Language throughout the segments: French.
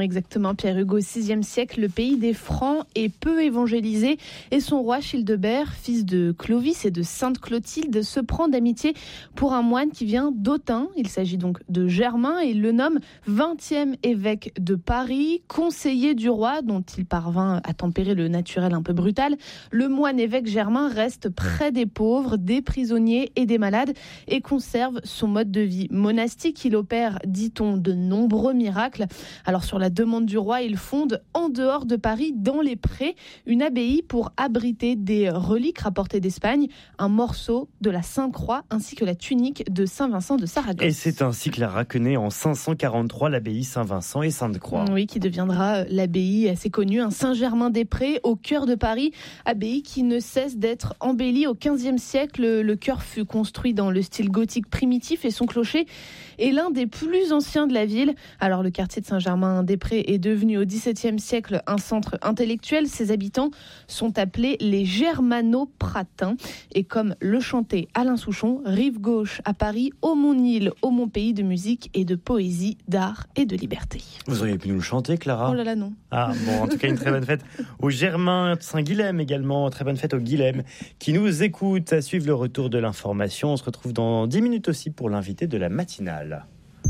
exactement, Pierre-Hugo. Au VIe siècle, le pays des Francs est peu évangélisé et son roi Childebert, fils de Clovis et de Sainte Clotilde, se prend d'amitié pour un moine qui vient d'Autun. Il s'agit donc de Germain et il le nomme 20e évêque de Paris, conseiller du roi dont il parvint à tempérer le naturel un peu brutal. Le moine évêque Germain reste près des pauvres, des prisonniers et des malades et conserve son mode de vie monastique. Il opère, dit-on, de nombreux miracles. Alors sur la demande du roi, il fonde en dehors de Paris, dans les prés, une abbaye pour abriter des reliques rapportées d'Espagne, un morceau de la Sainte-Croix ainsi que la tunique de Saint-Vincent de Saragosse. Et c'est ainsi que Clara connaît en 543 l'abbaye Saint-Vincent et Sainte-Croix. Oui, qui deviendra l'abbaye assez connue, un Saint-Germain-des-Prés au cœur de Paris, abbaye qui ne cesse d'être embellie. Au XVe siècle, le chœur fut construit dans le style gothique primitif et son clocher est l'un des plus anciens de la ville. Alors le quartier de Saint-Germain-des-Prés est devenu au XVIIe siècle un centre intellectuel. Ses habitants sont appelés les Germano-Pratins. Et comme le chantait Alain Souchon, rive gauche à Paris, ô mon île, ô mon pays de musique et de poésie, d'art et de liberté. Vous auriez pu nous le chanter, Clara ? Oh là là, non. Ah bon, en tout cas, une très bonne fête aux Germains, Saint-Guilhem également. Très bonne fête aux Guilhem qui nous écoutent. À suivre le retour de l'information. On se retrouve dans 10 minutes aussi pour l'invité de la matinale.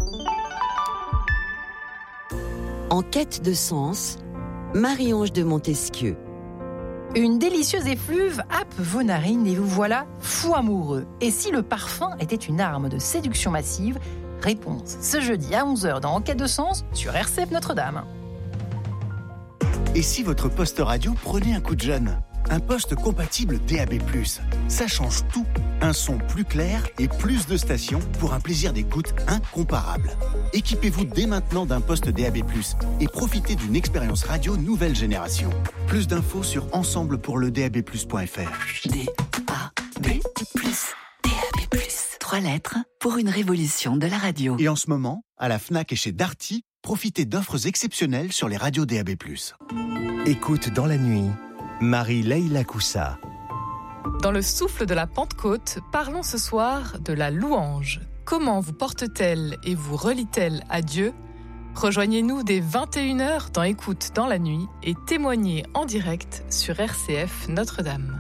En quête de sens, Marie-Ange de Montesquieu. Une délicieuse effluve happe vos narines et vous voilà fou amoureux. Et si le parfum était une arme de séduction massive ? Réponse ce jeudi à 11h dans En quête de sens sur RCF Notre-Dame. Et si votre poste radio prenait un coup de jeune ? Un poste compatible DAB+. Ça change tout. Un son plus clair et plus de stations pour un plaisir d'écoute incomparable. Équipez-vous dès maintenant d'un poste DAB+, et profitez d'une expérience radio nouvelle génération. Plus d'infos sur ensemblepourledab+.fr. DAB+. DAB+. 3 lettres pour une révolution de la radio. Et en ce moment, à la Fnac et chez Darty, profitez d'offres exceptionnelles sur les radios DAB+. Écoute dans la nuit, Marie-Leila Coussa. Dans le souffle de la Pentecôte, parlons ce soir de la louange. Comment vous porte-t-elle et vous relie-t-elle à Dieu ? Rejoignez-nous dès 21h dans Écoute dans la nuit et témoignez en direct sur RCF Notre-Dame.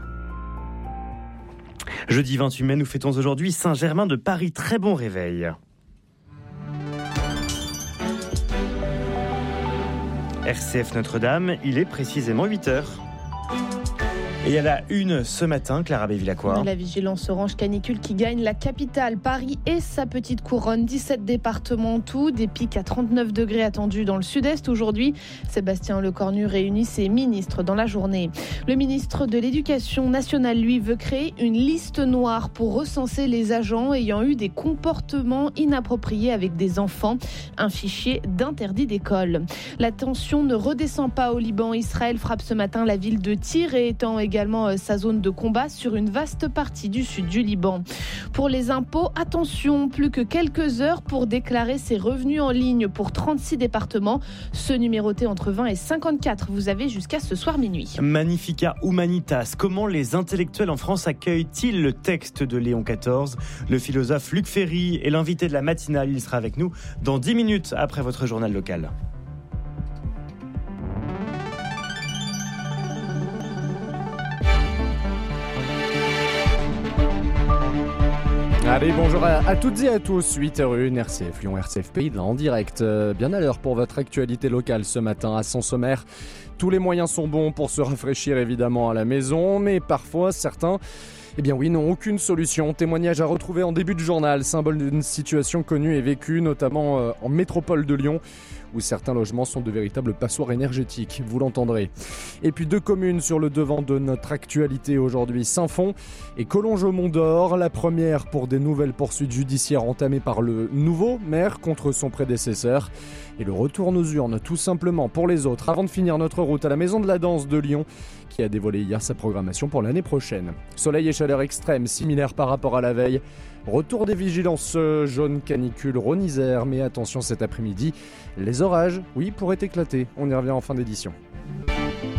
Jeudi 28 mai, nous fêtons aujourd'hui Saint-Germain de Paris. Très bon réveil. RCF Notre-Dame, il est précisément 8h. Et à la une ce matin, Clara Bévilacqua. La vigilance orange canicule qui gagne la capitale, Paris et sa petite couronne. 17 départements en tout, des pics à 39 degrés attendus dans le sud-est aujourd'hui. Sébastien Lecornu réunit ses ministres dans la journée. Le ministre de l'Éducation nationale, lui, veut créer une liste noire pour recenser les agents ayant eu des comportements inappropriés avec des enfants. Un fichier d'interdit d'école. La tension ne redescend pas au Liban. Israël frappe ce matin la ville de Tyr et étend également sa zone de combat sur une vaste partie du sud du Liban. Pour les impôts, attention, plus que quelques heures pour déclarer ses revenus en ligne pour 36 départements. Ceux numérotés entre 20 et 54, vous avez jusqu'à ce soir minuit. Magnifica Humanitas, comment les intellectuels en France accueillent-ils le texte de Léon XIV ? Le philosophe Luc Ferry est l'invité de la matinale, il sera avec nous dans 10 minutes après votre journal local. Allez, bonjour à toutes et à tous, 8h01, RCF Lyon, RCF Pays de là en direct. Bien à l'heure pour votre actualité locale ce matin à son sommaire. Tous les moyens sont bons pour se rafraîchir évidemment à la maison, mais parfois certains, n'ont aucune solution. Témoignage à retrouver en début de journal, symbole d'une situation connue et vécue notamment en métropole de Lyon, où certains logements sont de véritables passoires énergétiques, vous l'entendrez. Et puis 2 communes sur le devant de notre actualité aujourd'hui, Saint-Fond et Collonges-Mont-d'Or. La première pour des nouvelles poursuites judiciaires entamées par le nouveau maire contre son prédécesseur. Et le retour aux urnes, tout simplement, pour les autres. Avant de finir notre route à la Maison de la Danse de Lyon, qui a dévoilé hier sa programmation pour l'année prochaine. Soleil et chaleur extrême, similaires par rapport à la veille. Retour des vigilances jaunes canicule Rhône-Isère, mais attention cet après-midi, les orages, oui, pourraient éclater. On y revient en fin d'édition.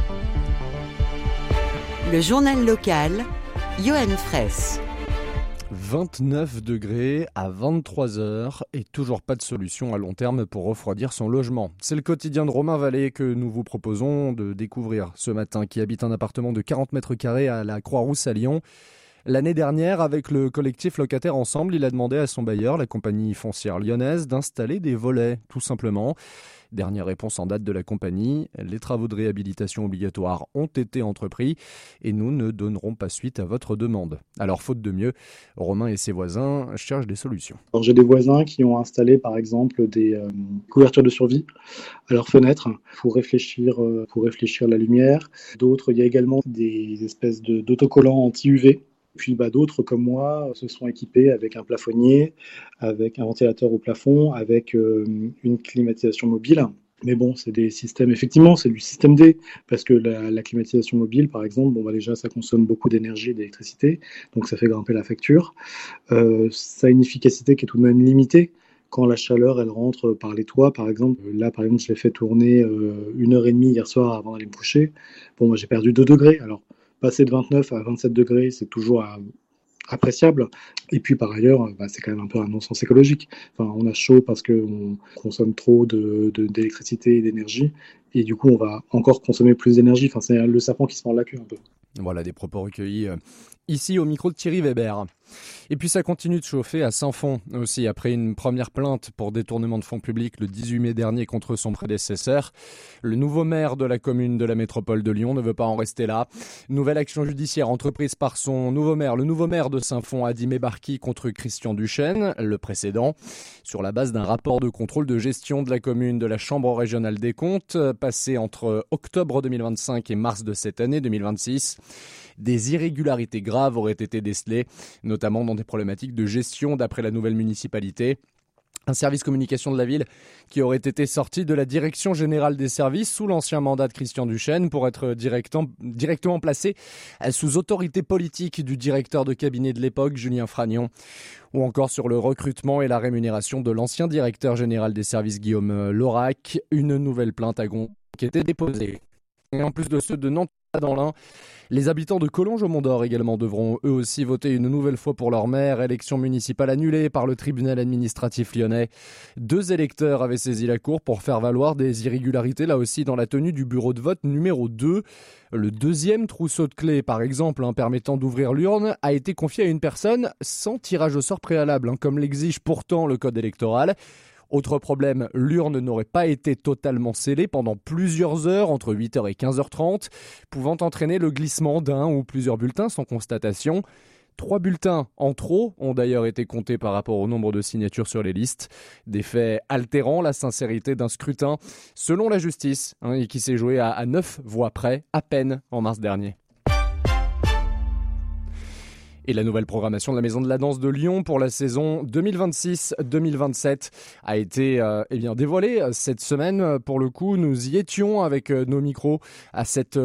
Le journal local, Johan Fraisse. 29 degrés à 23 heures et toujours pas de solution à long terme pour refroidir son logement. C'est le quotidien de Romain Vallée que nous vous proposons de découvrir ce matin, qui habite un appartement de 40 mètres carrés à la Croix-Rousse à Lyon. L'année dernière, avec le collectif Locataires Ensemble, il a demandé à son bailleur, la compagnie foncière lyonnaise, d'installer des volets, tout simplement. Dernière réponse en date de la compagnie, les travaux de réhabilitation obligatoires ont été entrepris et nous ne donnerons pas suite à votre demande. Alors, faute de mieux, Romain et ses voisins cherchent des solutions. Alors, j'ai des voisins qui ont installé par exemple des couvertures de survie à leurs fenêtres pour réfléchir la lumière. D'autres, il y a également des espèces d'autocollants anti-UV. Puis d'autres comme moi se sont équipés avec un plafonnier, avec un ventilateur au plafond, avec une climatisation mobile. Mais bon, c'est des systèmes, effectivement, c'est du système D, parce que la climatisation mobile, par exemple, déjà ça consomme beaucoup d'énergie et d'électricité, donc ça fait grimper la facture. Ça a une efficacité qui est tout de même limitée. Quand la chaleur, elle rentre par les toits, par exemple. Là, par exemple, je l'ai fait tourner 1h30 hier soir avant d'aller me coucher. Bon, moi j'ai perdu 2 degrés, alors passer de 29 à 27 degrés, c'est toujours appréciable. Et puis par ailleurs, c'est quand même un peu un non-sens écologique. Enfin, on a chaud parce qu'on consomme trop d'électricité et d'énergie. Et du coup, on va encore consommer plus d'énergie. Enfin, c'est le serpent qui se mord la queue un peu. Voilà des propos recueillis ici au micro de Thierry Weber. Et puis ça continue de chauffer à Saint-Fond aussi, après une première plainte pour détournement de fonds publics le 18 mai dernier contre son prédécesseur. Le nouveau maire de la commune de la métropole de Lyon ne veut pas en rester là. Nouvelle action judiciaire entreprise par son nouveau maire, le nouveau maire de Saint-Fond, Hadi Mebarki, contre Christian Duchesne, le précédent, sur la base d'un rapport de contrôle de gestion de la commune de la Chambre régionale des comptes, passé entre octobre 2025 et mars de cette année 2026. Des irrégularités graves auraient été décelées, notamment dans des problématiques de gestion d'après la nouvelle municipalité. Un service communication de la ville qui aurait été sorti de la direction générale des services sous l'ancien mandat de Christian Duchesne pour être directement placé sous autorité politique du directeur de cabinet de l'époque, Julien Fragnon, ou encore sur le recrutement et la rémunération de l'ancien directeur général des services, Guillaume Laurac. Une nouvelle plainte à Gon qui était déposée. Et en plus de ceux de Nantes dans l'Ain, les habitants de Collonges au Mont-d'Or également devront eux aussi voter une nouvelle fois pour leur maire. Élection municipale annulée par le tribunal administratif lyonnais. 2 électeurs avaient saisi la cour pour faire valoir des irrégularités là aussi dans la tenue du bureau de vote numéro 2. Le deuxième trousseau de clés, par exemple, permettant d'ouvrir l'urne, a été confié à une personne sans tirage au sort préalable, comme l'exige pourtant le code électoral. Autre problème, l'urne n'aurait pas été totalement scellée pendant plusieurs heures, entre 8h et 15h30, pouvant entraîner le glissement d'un ou plusieurs bulletins sans constatation. 3 bulletins en trop ont d'ailleurs été comptés par rapport au nombre de signatures sur les listes. Des faits altérant la sincérité d'un scrutin, selon la justice, et qui s'est joué à 9 voix près, à peine en mars dernier. Et la nouvelle programmation de la Maison de la Danse de Lyon pour la saison 2026-2027 a été dévoilée cette semaine. Pour le coup, nous y étions avec nos micros à cette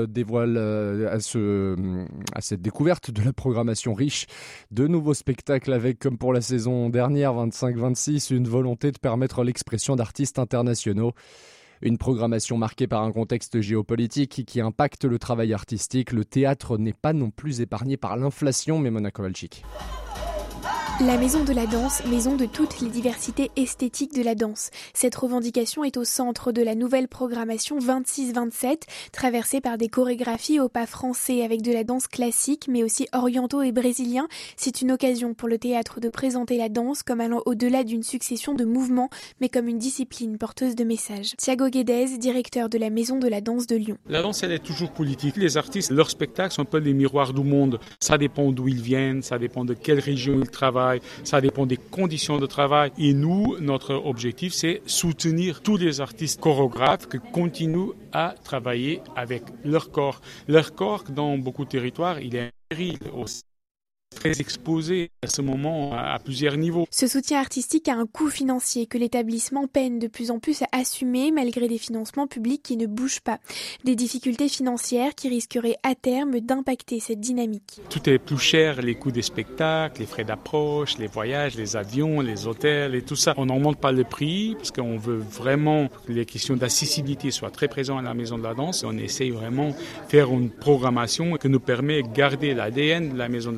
découverte de la programmation riche de nouveaux spectacles avec, comme pour la saison dernière 25-26, une volonté de permettre l'expression d'artistes internationaux. Une programmation marquée par un contexte géopolitique qui impacte le travail artistique. Le théâtre n'est pas non plus épargné par l'inflation, mais Mona Kowalczyk. La Maison de la Danse, maison de toutes les diversités esthétiques de la danse. Cette revendication est au centre de la nouvelle programmation 26-27, traversée par des chorégraphies au pas français avec de la danse classique, mais aussi orientaux et brésiliens. C'est une occasion pour le théâtre de présenter la danse comme allant au-delà d'une succession de mouvements, mais comme une discipline porteuse de messages. Thiago Guedes, directeur de la Maison de la Danse de Lyon. La danse, elle est toujours politique. Les artistes, leurs spectacles sont un peu les miroirs du monde. Ça dépend d'où ils viennent, ça dépend de quelle région ils travaillent. Ça dépend des conditions de travail. Et nous, notre objectif, c'est soutenir tous les artistes chorégraphes qui continuent à travailler avec leur corps. Leur corps, dans beaucoup de territoires, il est péril aussi. Très exposé à ce moment à plusieurs niveaux. Ce soutien artistique a un coût financier que l'établissement peine de plus en plus à assumer malgré des financements publics qui ne bougent pas. Des difficultés financières qui risqueraient à terme d'impacter cette dynamique. Tout est plus cher, les coûts des spectacles, les frais d'approche, les voyages, les avions, les hôtels et tout ça. On n'augmente pas le prix parce qu'on veut vraiment que les questions d'accessibilité soient très présentes à la Maison de la Danse. Et on essaye vraiment de faire une programmation qui nous permet de garder l'ADN de la Maison de la Danse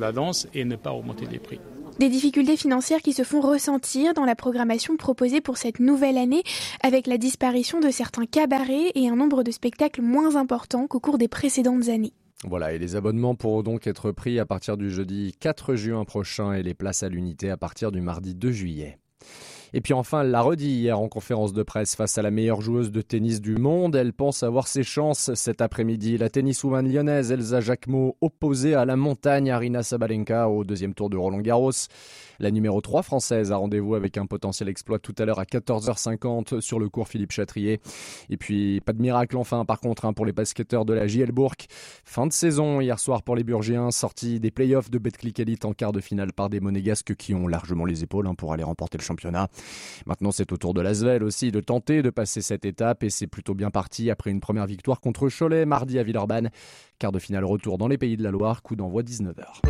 place et ne pas augmenter les prix. Des difficultés financières qui se font ressentir dans la programmation proposée pour cette nouvelle année, avec la disparition de certains cabarets et un nombre de spectacles moins important qu'au cours des précédentes années. Voilà, et les abonnements pourront donc être pris à partir du jeudi 4 juin prochain et les places à l'unité à partir du mardi 2 juillet. Et puis enfin, elle l'a redit hier en conférence de presse face à la meilleure joueuse de tennis du monde. Elle pense avoir ses chances cet après-midi. La tenniswoman lyonnaise Elsa Jacquemot opposée à la montagne Aryna Sabalenka au deuxième tour de Roland-Garros. La numéro 3 française a rendez-vous avec un potentiel exploit tout à l'heure à 14h50 sur le cours Philippe Chatrier. Et puis, pas de miracle enfin par contre pour les basketteurs de la JL Bourg. Fin de saison hier soir pour les Burgiens, sortie des playoffs de Betclic Elite en quart de finale par des Monégasques qui ont largement les épaules pour aller remporter le championnat. Maintenant, c'est au tour de l'Asvel aussi de tenter de passer cette étape et c'est plutôt bien parti après une première victoire contre Cholet mardi à Villeurbanne. Quart de finale retour dans les Pays de la Loire, coup d'envoi 19h.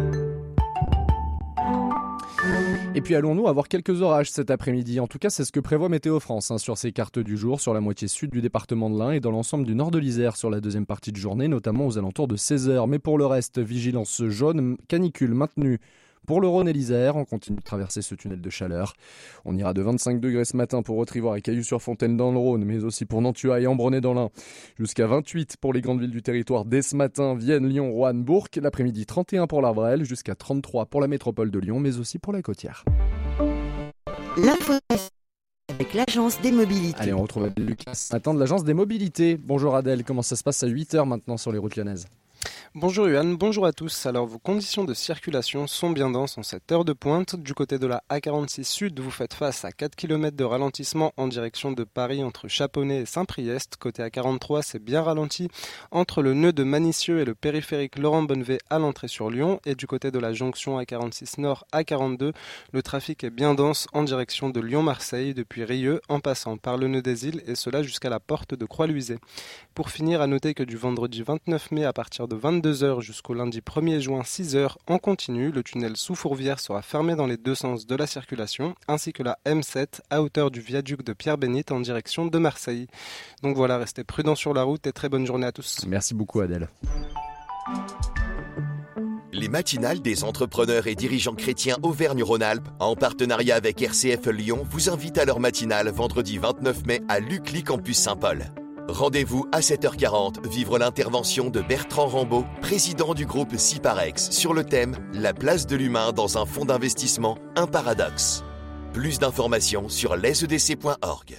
Et puis allons-nous avoir quelques orages cet après-midi. En tout cas, c'est ce que prévoit Météo France sur ses cartes du jour, sur la moitié sud du département de l'Ain et dans l'ensemble du nord de l'Isère sur la deuxième partie de journée, notamment aux alentours de 16h. Mais pour le reste, vigilance jaune, canicule maintenue. Pour le Rhône et l'Isère, on continue de traverser ce tunnel de chaleur. On ira de 25 degrés ce matin pour Haute-Rivoire et Cailloux-sur-Fontaine dans le Rhône, mais aussi pour Nantua et Ambronay dans l'Ain. Jusqu'à 28 pour les grandes villes du territoire dès ce matin, Vienne, Lyon, Roanne, Bourg. L'après-midi, 31 pour l'Arbrel, jusqu'à 33 pour la métropole de Lyon, mais aussi pour la Côtière. L'info avec l'agence des mobilités. Allez, on retrouve Lucas ce matin de l'agence des mobilités. Bonjour Adèle, comment ça se passe à 8h maintenant sur les routes lyonnaises ? Bonjour Yohan, bonjour à tous. Alors vos conditions de circulation sont bien denses en cette heure de pointe. Du côté de la A46 Sud, vous faites face à 4 km de ralentissement en direction de Paris entre Chaponnet et Saint-Priest. Côté A43, c'est bien ralenti entre le nœud de Manicieux et le périphérique Laurent-Bonnevet à l'entrée sur Lyon. Et du côté de la jonction A46 Nord A42, le trafic est bien dense en direction de Lyon-Marseille depuis Rieux en passant par le nœud des Îles et cela jusqu'à la porte de Croix-Luisée. Pour finir, à noter que du vendredi 29 mai à partir de 22h jusqu'au lundi 1er juin 6h en continu, le tunnel sous Fourvière sera fermé dans les deux sens de la circulation, ainsi que la M7 à hauteur du viaduc de Pierre-Bénite en direction de Marseille. Donc voilà, restez prudents sur la route et très bonne journée à tous. Merci beaucoup Adèle. Les matinales des entrepreneurs et dirigeants chrétiens Auvergne-Rhône-Alpes, en partenariat avec RCF Lyon, vous invitent à leur matinale vendredi 29 mai à Lucly Campus Saint-Paul. Rendez-vous à 7h40, vivre l'intervention de Bertrand Rambaud, président du groupe Ciparex, sur le thème « La place de l'humain dans un fonds d'investissement, un paradoxe ». Plus d'informations sur lesedc.org.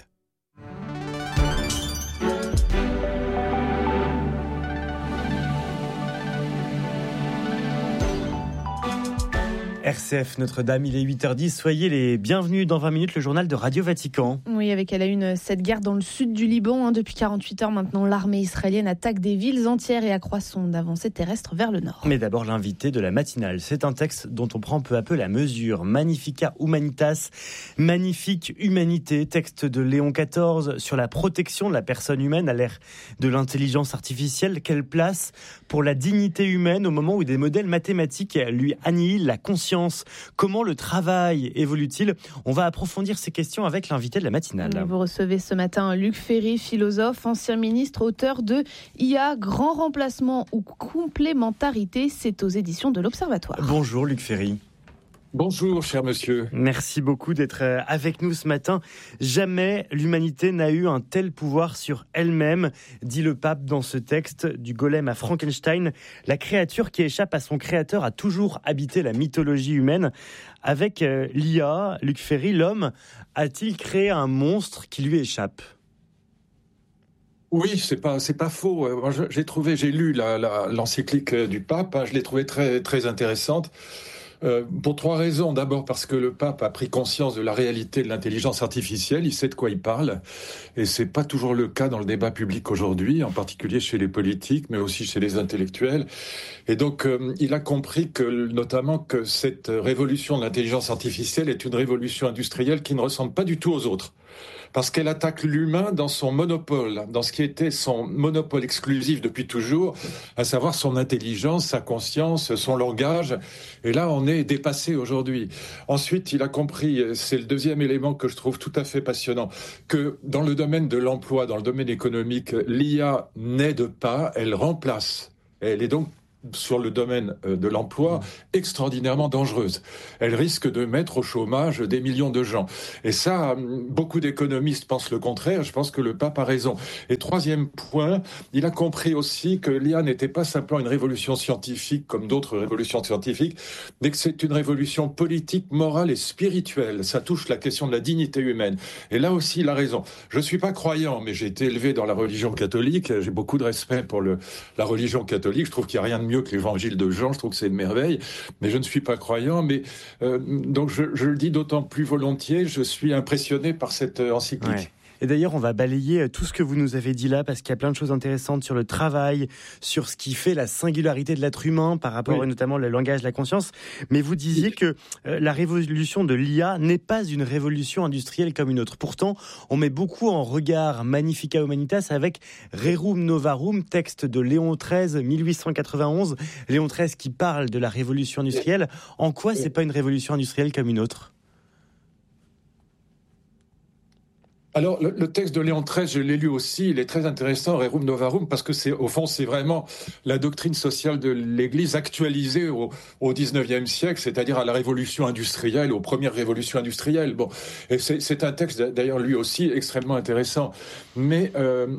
RCF Notre-Dame, il est 8h10. Soyez les bienvenus dans 20 minutes, le journal de Radio Vatican. Oui, avec à la une cette guerre dans le sud du Liban. Depuis 48 heures maintenant, l'armée israélienne attaque des villes entières et accroît son avancée terrestre vers le nord. Mais d'abord, l'invité de la matinale. C'est un texte dont on prend peu à peu la mesure. Magnificat Humanitas, magnifique humanité, texte de Léon XIV sur la protection de la personne humaine à l'ère de l'intelligence artificielle. Quelle place pour la dignité humaine au moment où des modèles mathématiques lui annihilent la conscience? Comment le travail évolue-t-il? On va approfondir ces questions avec l'invité de la matinale. Vous recevez ce matin Luc Ferry, philosophe, ancien ministre, auteur de IA, grand remplacement ou complémentarité. C'est aux éditions de l'Observatoire. Bonjour Luc Ferry. Bonjour, cher monsieur. Merci beaucoup d'être avec nous ce matin. Jamais l'humanité n'a eu un tel pouvoir sur elle-même, dit le pape dans ce texte, du golem à Frankenstein. La créature qui échappe à son créateur a toujours habité la mythologie humaine. Avec l'IA, Luc Ferry, l'homme a-t-il créé un monstre qui lui échappe ? Oui, c'est pas faux. Moi, j'ai lu l'encyclique du pape, je l'ai trouvée très, très intéressante. Pour trois raisons. D'abord parce que le pape a pris conscience de la réalité de l'intelligence artificielle, il sait de quoi il parle, et c'est pas toujours le cas dans le débat public aujourd'hui, en particulier chez les politiques, mais aussi chez les intellectuels. Et donc, il a compris notamment que cette révolution de l'intelligence artificielle est une révolution industrielle qui ne ressemble pas du tout aux autres. Parce qu'elle attaque l'humain dans son monopole, dans ce qui était son monopole exclusif depuis toujours, à savoir son intelligence, sa conscience, son langage. Et là, on est dépassé aujourd'hui. Ensuite, il a compris, c'est le deuxième élément que je trouve tout à fait passionnant, que dans le domaine de l'emploi, dans le domaine économique, l'IA n'aide pas, elle remplace. Elle est donc sur le domaine de l'emploi extraordinairement dangereuse. Elle risque de mettre au chômage des millions de gens. Et ça, beaucoup d'économistes pensent le contraire. Je pense que le pape a raison. Et troisième point, il a compris aussi que l'IA n'était pas simplement une révolution scientifique comme d'autres révolutions scientifiques, mais que c'est une révolution politique, morale et spirituelle. Ça touche la question de la dignité humaine. Et là aussi, il a raison. Je ne suis pas croyant, mais j'ai été élevé dans la religion catholique. J'ai beaucoup de respect pour la religion catholique. Je trouve qu'il n'y a rien de mieux que l'évangile de Jean. Je trouve que c'est une merveille. Mais je ne suis pas croyant. Mais donc je le dis d'autant plus volontiers. Je suis impressionné par cette encyclique. Ouais. Et d'ailleurs, on va balayer tout ce que vous nous avez dit là, parce qu'il y a plein de choses intéressantes sur le travail, sur ce qui fait la singularité de l'être humain par rapport notamment le langage, la conscience. Mais vous disiez que la révolution de l'IA n'est pas une révolution industrielle comme une autre. Pourtant, on met beaucoup en regard Magnificat Humanitas avec Rerum Novarum, texte de Léon XIII, 1891. Léon XIII qui parle de la révolution industrielle. En quoi c'est pas une révolution industrielle comme une autre ? Alors, le texte de Léon XIII, je l'ai lu aussi, il est très intéressant, Rerum Novarum, parce que au fond, c'est vraiment la doctrine sociale de l'Église actualisée au XIXe siècle, c'est-à-dire à la révolution industrielle, aux premières révolutions industrielles. Bon, et c'est un texte, d'ailleurs, lui aussi, extrêmement intéressant. Mais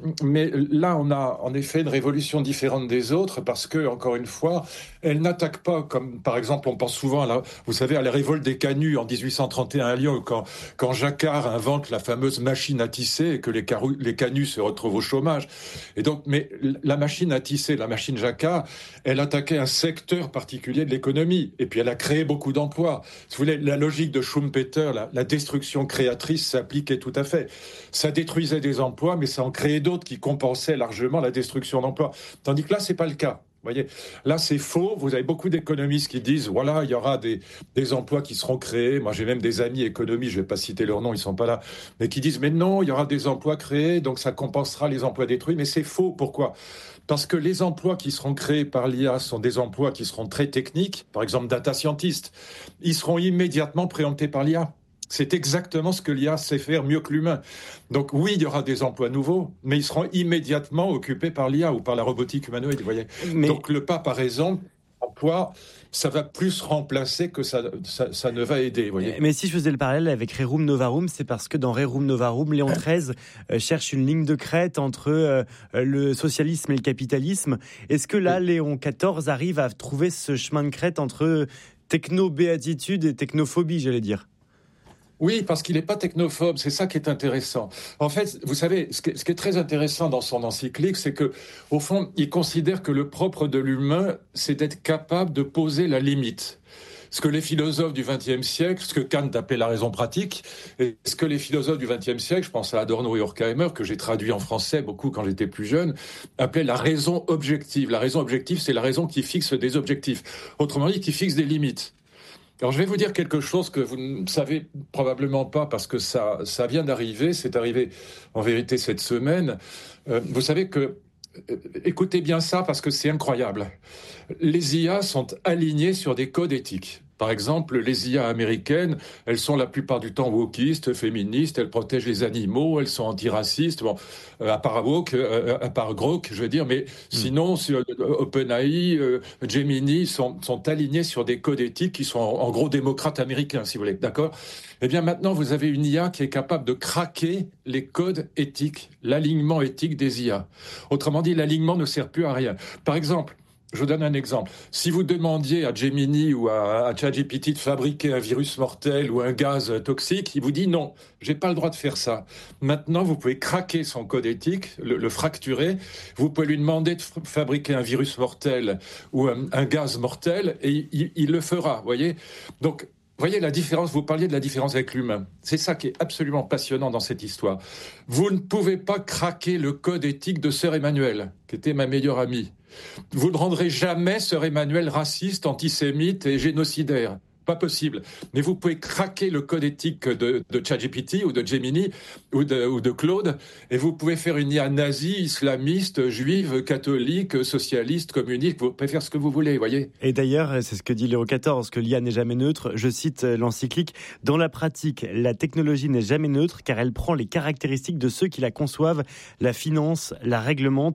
là, on a en effet une révolution différente des autres, parce que, encore une fois, elle n'attaque pas, comme par exemple, on pense souvent à la révolte des canuts en 1831 à Lyon, quand Jacquard invente la fameuse machine à tisser et que les canuts se retrouvent au chômage. Et donc, mais la machine à tisser, la machine Jacquard, elle attaquait un secteur particulier de l'économie. Et puis, elle a créé beaucoup d'emplois. Si vous voulez, la logique de Schumpeter, la destruction créatrice s'appliquait tout à fait. Ça détruisait des emplois, mais ça en créait d'autres qui compensaient largement la destruction d'emplois. Tandis que là, c'est pas le cas. Vous voyez, là, c'est faux. Vous avez beaucoup d'économistes qui disent, voilà, il y aura des emplois qui seront créés. Moi, j'ai même des amis économistes, je vais pas citer leur nom, ils sont pas là, mais qui disent, mais non, il y aura des emplois créés, donc ça compensera les emplois détruits. Mais c'est faux. Pourquoi ? Parce que les emplois qui seront créés par l'IA sont des emplois qui seront très techniques. Par exemple, data scientist. Ils seront immédiatement préemptés par l'IA. C'est exactement ce que l'IA sait faire mieux que l'humain. Donc oui, il y aura des emplois nouveaux, mais ils seront immédiatement occupés par l'IA ou par la robotique humanoïde, vous voyez. Donc le pape a raison, l'emploi, ça va plus remplacer que ça ne va aider, vous voyez. Mais si je faisais le parallèle avec Rerum Novarum, c'est parce que dans Rerum Novarum, Léon XIII cherche une ligne de crête entre le socialisme et le capitalisme. Est-ce que là, Léon XIV arrive à trouver ce chemin de crête entre techno-béatitude et technophobie, j'allais dire ? Oui, parce qu'il n'est pas technophobe, c'est ça qui est intéressant. En fait, vous savez, ce qui est très intéressant dans son encyclique, c'est que, au fond, il considère que le propre de l'humain, c'est d'être capable de poser la limite. Ce que les philosophes du XXe siècle, ce que Kant appelait la raison pratique, et ce que les philosophes du XXe siècle, je pense à Adorno et Horkheimer, que j'ai traduit en français beaucoup quand j'étais plus jeune, appelaient la raison objective. La raison objective, c'est la raison qui fixe des objectifs. Autrement dit, qui fixe des limites. Alors, je vais vous dire quelque chose que vous ne savez probablement pas parce que ça vient d'arriver. C'est arrivé, en vérité, cette semaine. Vous savez que, écoutez bien ça parce que c'est incroyable. Les IA sont alignées sur des codes éthiques. Par exemple, les IA américaines, elles sont la plupart du temps wokistes, féministes, elles protègent les animaux, elles sont antiracistes. Bon, à part Grok, je veux dire, mais sinon, OpenAI, Gemini sont alignés sur des codes éthiques qui sont en gros démocrates américains, si vous voulez, d'accord ? Eh bien, maintenant, vous avez une IA qui est capable de craquer les codes éthiques, l'alignement éthique des IA. Autrement dit, l'alignement ne sert plus à rien. Par exemple, je vous donne un exemple. Si vous demandiez à Gemini ou à ChatGPT de fabriquer un virus mortel ou un gaz toxique, il vous dit non, j'ai pas le droit de faire ça. Maintenant, vous pouvez craquer son code éthique, le fracturer. Vous pouvez lui demander de fabriquer un virus mortel ou un gaz mortel et il le fera, voyez. Donc, voyez la différence, vous parliez de la différence avec l'humain. C'est ça qui est absolument passionnant dans cette histoire. Vous ne pouvez pas craquer le code éthique de Sœur Emmanuelle, qui était ma meilleure amie. Vous ne rendrez jamais Sœur Emmanuelle raciste, antisémite et génocidaire. Pas possible. Mais vous pouvez craquer le code éthique de ChatGPT ou de Gemini ou de Claude et vous pouvez faire une IA nazie, islamiste, juive, catholique, socialiste, communiste. Vous pouvez faire ce que vous voulez, voyez. Et d'ailleurs, c'est ce que dit Léon XIV, que l'IA n'est jamais neutre. Je cite l'encyclique. Dans la pratique, la technologie n'est jamais neutre car elle prend les caractéristiques de ceux qui la conçoivent, la financent, la réglementent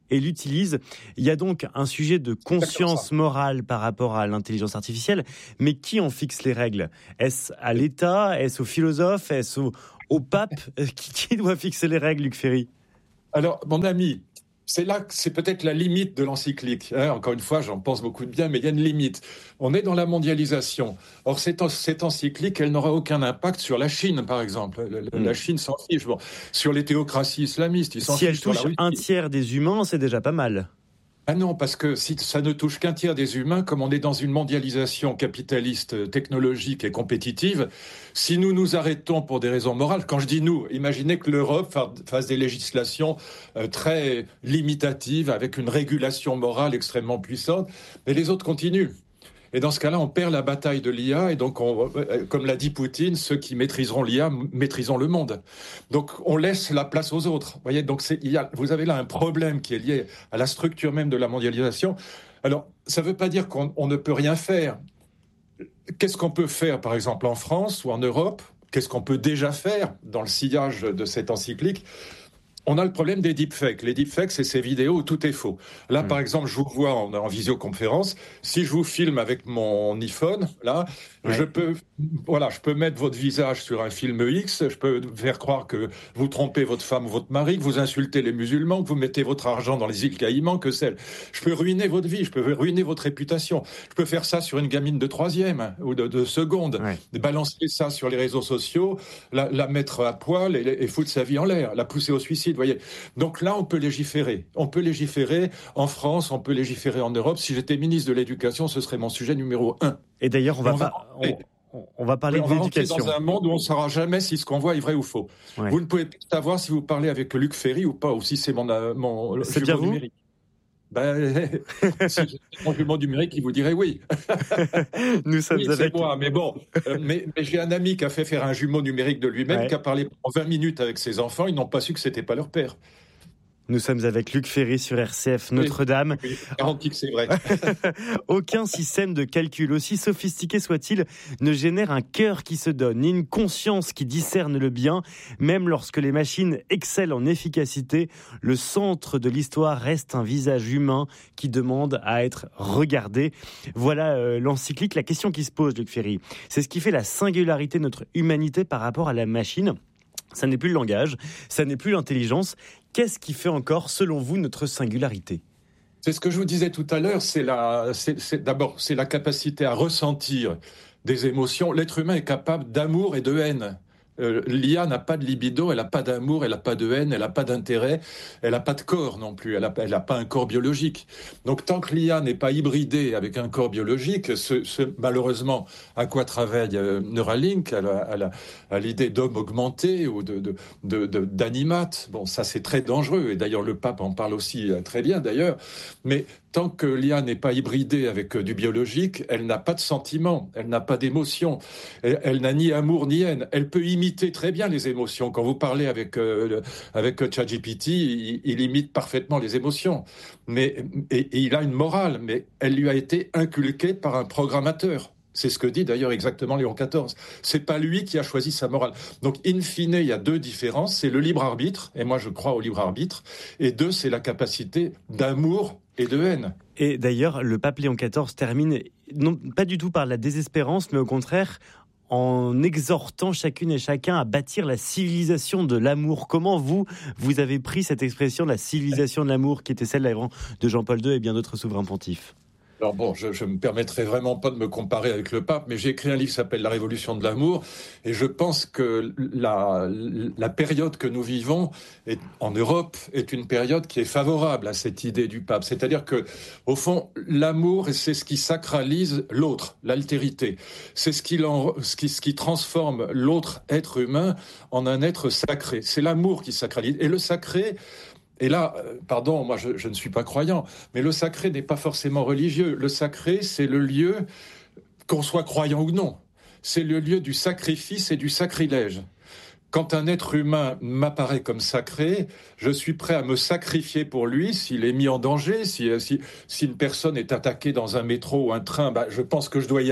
et l'utilise. Il y a donc un sujet de conscience morale par rapport à l'intelligence artificielle, mais qui en fixe les règles ? Est-ce à l'État ? Est-ce aux philosophes ? Est-ce au pape ? Qui doit fixer les règles, Luc Ferry ? Alors, mon ami, c'est là que c'est peut-être la limite de l'encyclique. Encore une fois, j'en pense beaucoup de bien, mais il y a une limite. On est dans la mondialisation. Or, cette encyclique, elle n'aura aucun impact sur la Chine, par exemple. La Chine s'en fiche. Bon, sur les théocraties islamistes, ils s'en fichent. Si elle touche un tiers des humains, c'est déjà pas mal. Ah non, parce que si ça ne touche qu'un tiers des humains, comme on est dans une mondialisation capitaliste, technologique et compétitive, si nous nous arrêtons pour des raisons morales, quand je dis nous, imaginez que l'Europe fasse des législations très limitatives, avec une régulation morale extrêmement puissante, mais les autres continuent. Et dans ce cas-là, on perd la bataille de l'IA. Et donc, comme l'a dit Poutine, ceux qui maîtriseront l'IA maîtriseront le monde. Donc, on laisse la place aux autres. Vous voyez, donc vous avez là un problème qui est lié à la structure même de la mondialisation. Alors, ça ne veut pas dire qu'on ne peut rien faire. Qu'est-ce qu'on peut faire, par exemple, en France ou en Europe ? Qu'est-ce qu'on peut déjà faire dans le sillage de cette encyclique ? On a le problème des deepfakes. Les deepfakes, c'est ces vidéos où tout est faux. Là, par exemple, je vous vois en visioconférence. Si je vous filme avec mon iPhone, là, je peux mettre votre visage sur un film X. Je peux faire croire que vous trompez votre femme ou votre mari, que vous insultez les musulmans, que vous mettez votre argent dans les îles Caïmans, que sais-je. Je peux ruiner votre vie, je peux ruiner votre réputation. Je peux faire ça sur une gamine de 3e ou de seconde. Balancer ça sur les réseaux sociaux, la mettre à poil et foutre sa vie en l'air, la pousser au suicide. Voyez. Donc là, on peut légiférer. On peut légiférer en France, on peut légiférer en Europe. Si j'étais ministre de l'Éducation, ce serait mon sujet numéro 1. Et d'ailleurs, on va parler de l'éducation. On va dans un monde où on ne saura jamais si ce qu'on voit est vrai ou faux. Ouais. Vous ne pouvez pas savoir si vous parlez avec Luc Ferry ou pas, ou si c'est mon c'est bien vous numérique. Si j'étais mon jumeau numérique, il vous dirait oui. Nous sommes oui, avec... c'est moi, mais bon. Mais j'ai un ami qui a fait faire un jumeau numérique de lui-même, qui a parlé pendant 20 minutes avec ses enfants, ils n'ont pas su que c'était pas leur père. Nous sommes avec Luc Ferry sur RCF Notre-Dame. Oui, garantie que c'est vrai. Aucun système de calcul, aussi sophistiqué soit-il, ne génère un cœur qui se donne, ni une conscience qui discerne le bien. Même lorsque les machines excellent en efficacité, le centre de l'histoire reste un visage humain qui demande à être regardé. Voilà l'encyclique. La question qui se pose, Luc Ferry, c'est ce qui fait la singularité de notre humanité par rapport à la machine. Ça n'est plus le langage, ça n'est plus l'intelligence. Qu'est-ce qui fait encore, selon vous, notre singularité ? C'est ce que je vous disais tout à l'heure, d'abord, c'est la capacité à ressentir des émotions. L'être humain est capable d'amour et de haine. L'IA n'a pas de libido, elle n'a pas d'amour, elle n'a pas de haine, elle n'a pas d'intérêt, elle n'a pas de corps non plus, elle n'a pas un corps biologique. Donc tant que l'IA n'est pas hybridée avec un corps biologique, malheureusement, à quoi travaille Neuralink, à l'idée d'homme augmenté ou d'animate. Bon, ça c'est très dangereux, et d'ailleurs le pape en parle aussi très bien d'ailleurs, mais tant que l'IA n'est pas hybridée avec du biologique, elle n'a pas de sentiments, elle n'a pas d'émotions, elle n'a ni amour ni haine. Elle peut imiter très bien les émotions. Quand vous parlez avec ChatGPT, il imite parfaitement les émotions. Et il a une morale, mais elle lui a été inculquée par un programmateur. C'est ce que dit d'ailleurs exactement Léon XIV. C'est pas lui qui a choisi sa morale. Donc, in fine, il y a deux différences. C'est le libre arbitre, et moi je crois au libre arbitre. Et deux, c'est la capacité d'amour et de haine. Et d'ailleurs, le pape Léon XIV termine, non pas du tout par la désespérance, mais au contraire en exhortant chacune et chacun à bâtir la civilisation de l'amour. Comment vous avez pris cette expression de la civilisation de l'amour qui était celle de Jean-Paul II et bien d'autres souverains pontifes ? Alors bon, je me permettrai vraiment pas de me comparer avec le pape, mais j'ai écrit un livre qui s'appelle La Révolution de l'amour, et je pense que la période que nous vivons en Europe est une période qui est favorable à cette idée du pape. C'est-à-dire que, au fond, l'amour, c'est ce qui sacralise l'autre, l'altérité. C'est ce qui transforme l'autre être humain en un être sacré. C'est l'amour qui sacralise. Et le sacré... Et là, pardon, moi je ne suis pas croyant, mais le sacré n'est pas forcément religieux. Le sacré, c'est le lieu, qu'on soit croyant ou non, c'est le lieu du sacrifice et du sacrilège. Quand un être humain m'apparaît comme sacré, je suis prêt à me sacrifier pour lui s'il est mis en danger, si une personne est attaquée dans un métro ou un train, je pense que je dois y aller.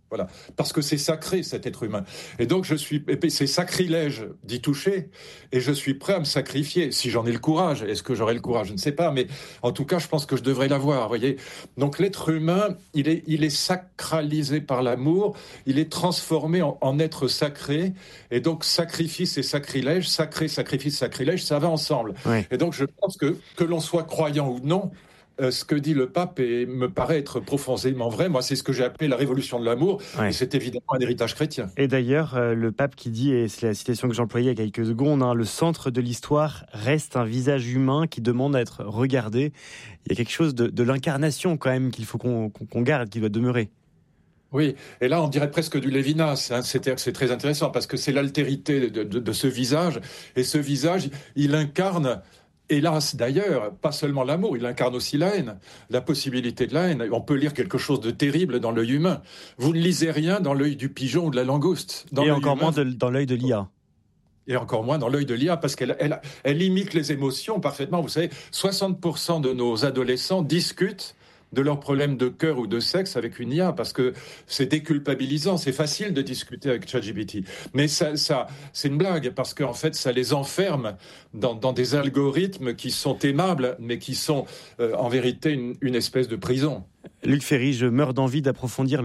Voilà, parce que c'est sacré cet être humain. Et donc c'est sacrilège d'y toucher, et je suis prêt à me sacrifier si j'en ai le courage. Est-ce que j'aurai le courage? Je ne sais pas, mais en tout cas, je pense que je devrais l'avoir. Voyez. Donc l'être humain, il est sacralisé par l'amour, il est transformé en être sacré, et donc sacrifice et sacrilège, sacré, sacrifice, sacrilège, ça va ensemble. Ouais. Et donc je pense que l'on soit croyant ou non. Ce que dit le pape me paraît être profondément vrai. Moi, c'est ce que j'ai appelé la révolution de l'amour. Ouais. Et c'est évidemment un héritage chrétien. Et d'ailleurs, le pape qui dit, et c'est la citation que j'employais il y a quelques secondes, le centre de l'histoire reste un visage humain qui demande à être regardé. Il y a quelque chose de l'incarnation quand même qu'il faut qu'on garde, qui doit demeurer. Oui, et là on dirait presque du Lévinas, c'est très intéressant parce que c'est l'altérité de ce visage. Et ce visage, il incarne... Hélas, d'ailleurs, pas seulement l'amour, il incarne aussi la haine, la possibilité de la haine. On peut lire quelque chose de terrible dans l'œil humain. Vous ne lisez rien dans l'œil du pigeon ou de la langouste. Et encore moins dans l'œil de l'IA. Et encore moins dans l'œil de l'IA, parce qu'elle imite les émotions parfaitement. Vous savez, 60% de nos adolescents discutent de leurs problèmes de cœur ou de sexe avec une IA, parce que c'est déculpabilisant, c'est facile de discuter avec ChatGPT. Mais ça, c'est une blague, parce qu'en fait, ça les enferme dans des algorithmes qui sont aimables, mais qui sont en vérité une espèce de prison. Luc Ferry, je meurs d'envie d'approfondir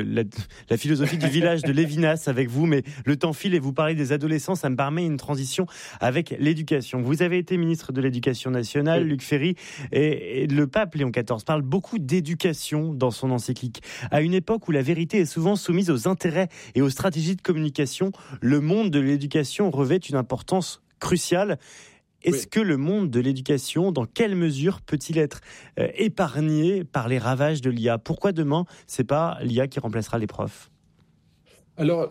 la philosophie du village de Lévinas avec vous, mais le temps file et vous parlez des adolescents, ça me permet une transition avec l'éducation. Vous avez été ministre de l'Éducation nationale, oui. Luc Ferry, et le pape Léon XIV parle beaucoup d'éducation dans son encyclique. À une époque où la vérité est souvent soumise aux intérêts et aux stratégies de communication, le monde de l'éducation revêt une importance cruciale. Est-ce que le monde de l'éducation, dans quelle mesure peut-il être épargné par les ravages de l'IA? Pourquoi demain, c'est pas l'IA qui remplacera les profs? Alors,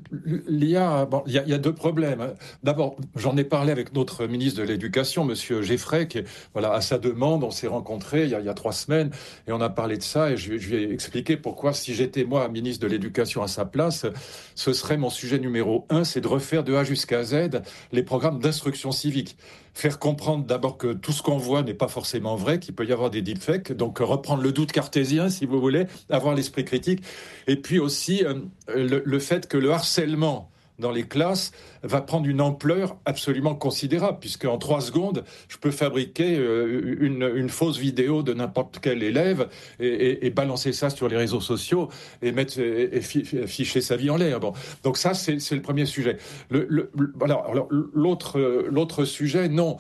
l'IA, il y a deux problèmes. D'abord, j'en ai parlé avec notre ministre de l'Éducation, Monsieur Geffray, qui, à sa demande, on s'est rencontrés il y a 3 semaines, et on a parlé de ça, et je lui ai expliqué pourquoi, si j'étais moi ministre de l'Éducation à sa place, ce serait mon sujet numéro 1, c'est de refaire de A jusqu'à Z les programmes d'instruction civique. Faire comprendre d'abord que tout ce qu'on voit n'est pas forcément vrai, qu'il peut y avoir des deepfakes, donc reprendre le doute cartésien, si vous voulez, avoir l'esprit critique, et puis aussi le fait que le harcèlement dans les classes va prendre une ampleur absolument considérable, puisque en 3 secondes, je peux fabriquer une fausse vidéo de n'importe quel élève et balancer ça sur les réseaux sociaux et ficher sa vie en l'air. Bon. Donc ça, c'est le premier sujet. L'autre sujet, non...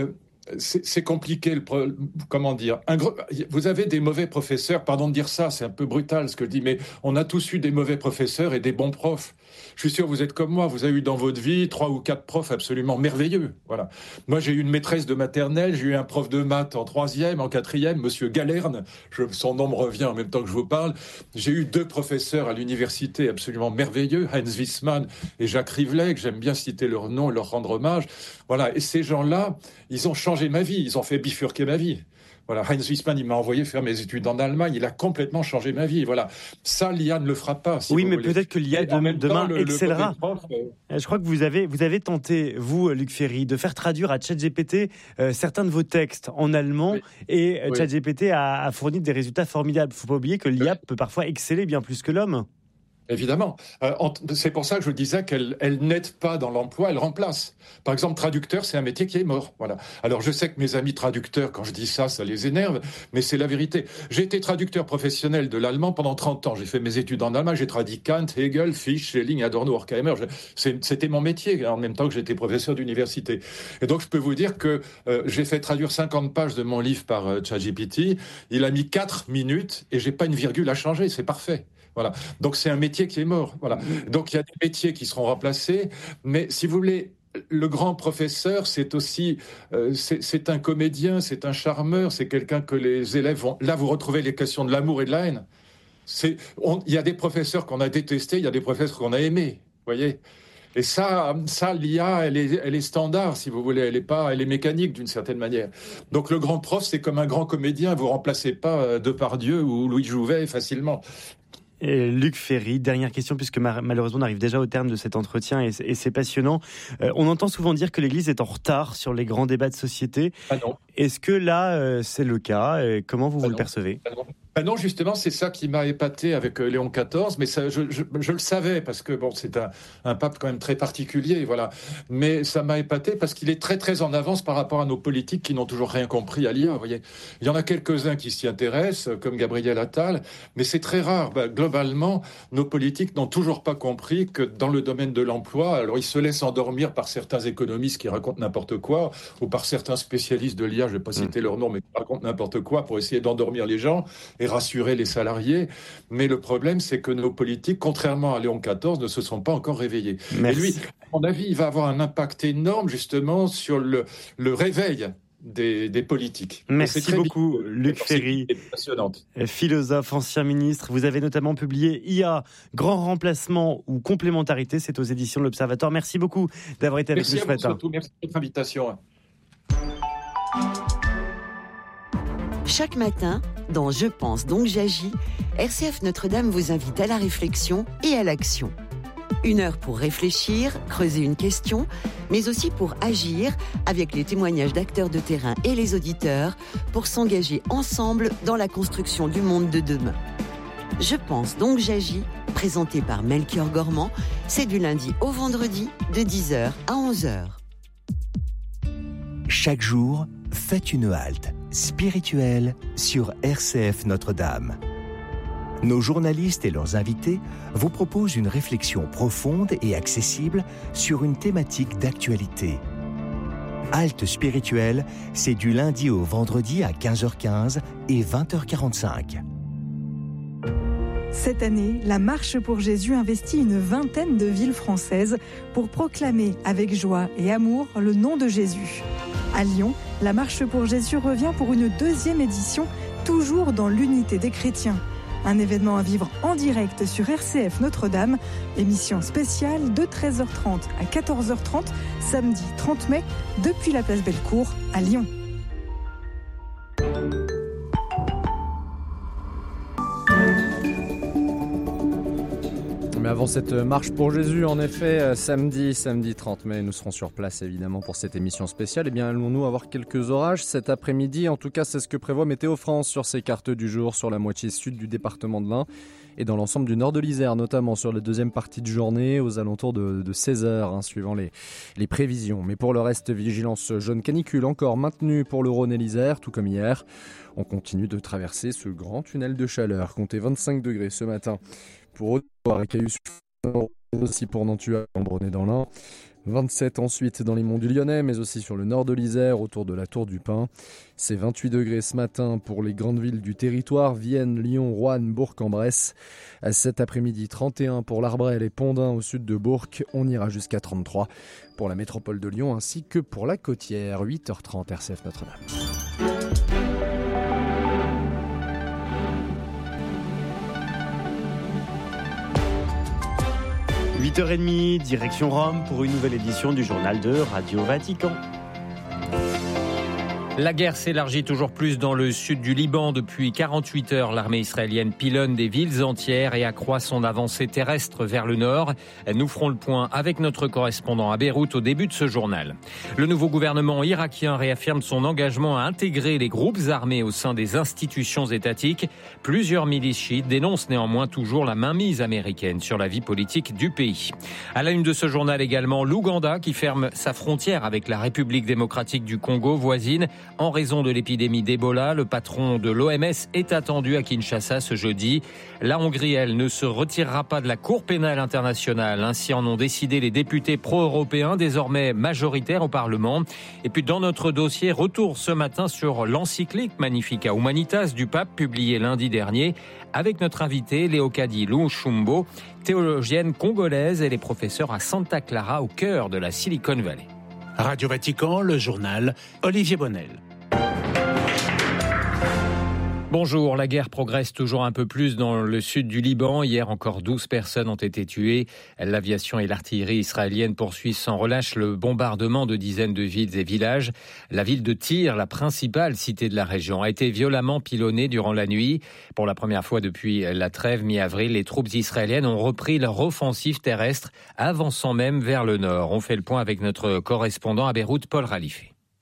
c'est compliqué, comment dire. Vous avez des mauvais professeurs, pardon de dire ça, c'est un peu brutal ce que je dis, mais on a tous eu des mauvais professeurs et des bons profs. Je suis sûr que vous êtes comme moi, vous avez eu dans votre vie 3 ou 4 profs absolument merveilleux. Voilà. Moi, j'ai eu une maîtresse de maternelle, j'ai eu un prof de maths en 3e, en 4e, Monsieur Galerne, son nom me revient en même temps que je vous parle. J'ai eu 2 professeurs à l'université absolument merveilleux, Heinz Wiesmann et Jacques Rivlet, que j'aime bien citer leur nom et leur rendre hommage. Voilà. Et ces gens-là, ils ont changé ma vie, ils ont fait bifurquer ma vie. Voilà, Heinz Wiesmann, il m'a envoyé faire mes études en Allemagne, il a complètement changé ma vie. Voilà, ça, l'IA ne le fera pas. Si oui, mais peut-être que l'IA demain excellera. Je crois que vous avez tenté, vous, Luc Ferry, de faire traduire à ChatGPT certains de vos textes en allemand, oui. Et oui. ChatGPT a fourni des résultats formidables. Il ne faut pas oublier que l'IA peut parfois exceller bien plus que l'homme. Évidemment. C'est pour ça que je disais qu'elle n'aide pas dans l'emploi, elle remplace. Par exemple, traducteur, c'est un métier qui est mort. Voilà. Alors, je sais que mes amis traducteurs, quand je dis ça, ça les énerve, mais c'est la vérité. J'ai été traducteur professionnel de l'allemand pendant 30 ans. J'ai fait mes études en allemand, j'ai traduit Kant, Hegel, Fichte, Schelling, Adorno, Horkheimer. C'était mon métier, en même temps que j'étais professeur d'université. Et donc, je peux vous dire que j'ai fait traduire 50 pages de mon livre par ChatGPT. Il a mis 4 minutes et j'ai pas une virgule à changer. C'est parfait. Voilà. Donc c'est un métier qui est mort. Voilà. Donc il y a des métiers qui seront remplacés, mais si vous voulez, le grand professeur, c'est aussi, c'est un comédien, c'est un charmeur, c'est quelqu'un que les élèves vont. Là, vous retrouvez les questions de l'amour et de la haine. Il y a des professeurs qu'on a détestés, il y a des professeurs qu'on a aimés. Voyez. Et ça, l'IA, elle est standard, si vous voulez. Elle est mécanique d'une certaine manière. Donc le grand prof, c'est comme un grand comédien. Vous remplacez pas Depardieu ou Louis Jouvet facilement. Et Luc Ferry, dernière question, puisque malheureusement on arrive déjà au terme de cet entretien et c'est passionnant. On entend souvent dire que l'Église est en retard sur les grands débats de société. Ah non. Est-ce que là, c'est le cas? Comment vous le percevez? Non, justement, c'est ça qui m'a épaté avec Léon XIV, mais ça, je le savais, parce que bon, c'est un pape quand même très particulier, voilà. Mais ça m'a épaté parce qu'il est très très en avance par rapport à nos politiques qui n'ont toujours rien compris à l'IA, vous voyez. Il y en a quelques-uns qui s'y intéressent, comme Gabriel Attal, mais c'est très rare. Globalement, nos politiques n'ont toujours pas compris que dans le domaine de l'emploi, alors ils se laissent endormir par certains économistes qui racontent n'importe quoi, ou par certains spécialistes de l'IA, je ne vais pas citer leur nom, mais qui racontent n'importe quoi pour essayer d'endormir les gens et rassurer les salariés. Mais le problème, c'est que nos politiques, contrairement à Léon XIV, ne se sont pas encore réveillés. Merci. Et lui, à mon avis, il va avoir un impact énorme, justement, sur le réveil des politiques. Merci beaucoup, Luc Ferry, philosophe, ancien ministre. Vous avez notamment publié IA, grand remplacement ou complémentarité. C'est aux éditions de l'Observatoire. Merci beaucoup d'avoir été avec nous ce matin. Merci pour votre invitation. Chaque matin, dans Je pense donc j'agis, RCF Notre-Dame vous invite à la réflexion et à l'action. 1 heure pour réfléchir, creuser une question, mais aussi pour agir avec les témoignages d'acteurs de terrain et les auditeurs pour s'engager ensemble dans la construction du monde de demain. Je pense donc j'agis, présenté par Melchior Gormand, c'est du lundi au vendredi de 10h à 11h. Chaque jour, faites une halte spirituelle sur RCF Notre-Dame. Nos journalistes et leurs invités vous proposent une réflexion profonde et accessible sur une thématique d'actualité. Halte spirituelle, c'est du lundi au vendredi à 15h15 et 20h45. Cette année, la Marche pour Jésus investit une vingtaine de villes françaises pour proclamer avec joie et amour le nom de Jésus. À Lyon, la Marche pour Jésus revient pour une 2e édition, toujours dans l'unité des chrétiens. Un événement à vivre en direct sur RCF Notre-Dame, émission spéciale de 13h30 à 14h30, samedi 30 mai, depuis la place Bellecour à Lyon. Mais avant cette marche pour Jésus, en effet, samedi 30 mai, nous serons sur place évidemment pour cette émission spéciale. Eh bien, allons-nous avoir quelques orages cet après-midi? En tout cas, c'est ce que prévoit Météo France sur ses cartes du jour, sur la moitié sud du département de l'Ain et dans l'ensemble du nord de l'Isère, notamment sur la deuxième partie de journée, aux alentours de 16h, suivant les prévisions. Mais pour le reste, vigilance jaune canicule encore maintenue pour le Rhône et l'Isère, tout comme hier. On continue de traverser ce grand tunnel de chaleur. Comptez 25 degrés ce matin pour Haute-Loire et Cailloux, aussi pour Nantua, Cambronnet dans l'Ain. 27 ensuite dans les monts du Lyonnais, mais aussi sur le nord de l'Isère, autour de la Tour du Pin. C'est 28 degrés ce matin pour les grandes villes du territoire, Vienne, Lyon, Roanne, Bourg-en-Bresse. Cet après-midi, 31 pour l'Arbrel et Pondin au sud de Bourg. On ira jusqu'à 33 pour la métropole de Lyon ainsi que pour la côtière. 8h30 RCF Notre-Dame. 8h30, direction Rome pour une nouvelle édition du journal de Radio Vatican. La guerre s'élargit toujours plus dans le sud du Liban. Depuis 48 heures, l'armée israélienne pilonne des villes entières et accroît son avancée terrestre vers le nord. Nous ferons le point avec notre correspondant à Beyrouth au début de ce journal. Le nouveau gouvernement irakien réaffirme son engagement à intégrer les groupes armés au sein des institutions étatiques. Plusieurs milices chiites dénoncent néanmoins toujours la mainmise américaine sur la vie politique du pays. À la une de ce journal également, l'Ouganda qui ferme sa frontière avec la République démocratique du Congo voisine. En raison de l'épidémie d'Ebola, le patron de l'OMS est attendu à Kinshasa ce jeudi. La Hongrie, elle, ne se retirera pas de la Cour pénale internationale. Ainsi en ont décidé les députés pro-européens, désormais majoritaires au Parlement. Et puis dans notre dossier, retour ce matin sur l'encyclique Magnificat Humanitas du pape, publiée lundi dernier, avec notre invité Leokadi Lushumbo, théologienne congolaise. Elle est professeure à Santa Clara, au cœur de la Silicon Valley. Radio Vatican, le journal, Olivier Bonnel. Bonjour, la guerre progresse toujours un peu plus dans le sud du Liban. Hier encore 12 personnes ont été tuées. L'aviation et l'artillerie israélienne poursuivent sans relâche le bombardement de dizaines de villes et villages. La ville de Tyr, la principale cité de la région, a été violemment pilonnée durant la nuit. Pour la première fois depuis la trêve mi-avril, les troupes israéliennes ont repris leur offensive terrestre, avançant même vers le nord. On fait le point avec notre correspondant à Beyrouth, Paul Ralifé.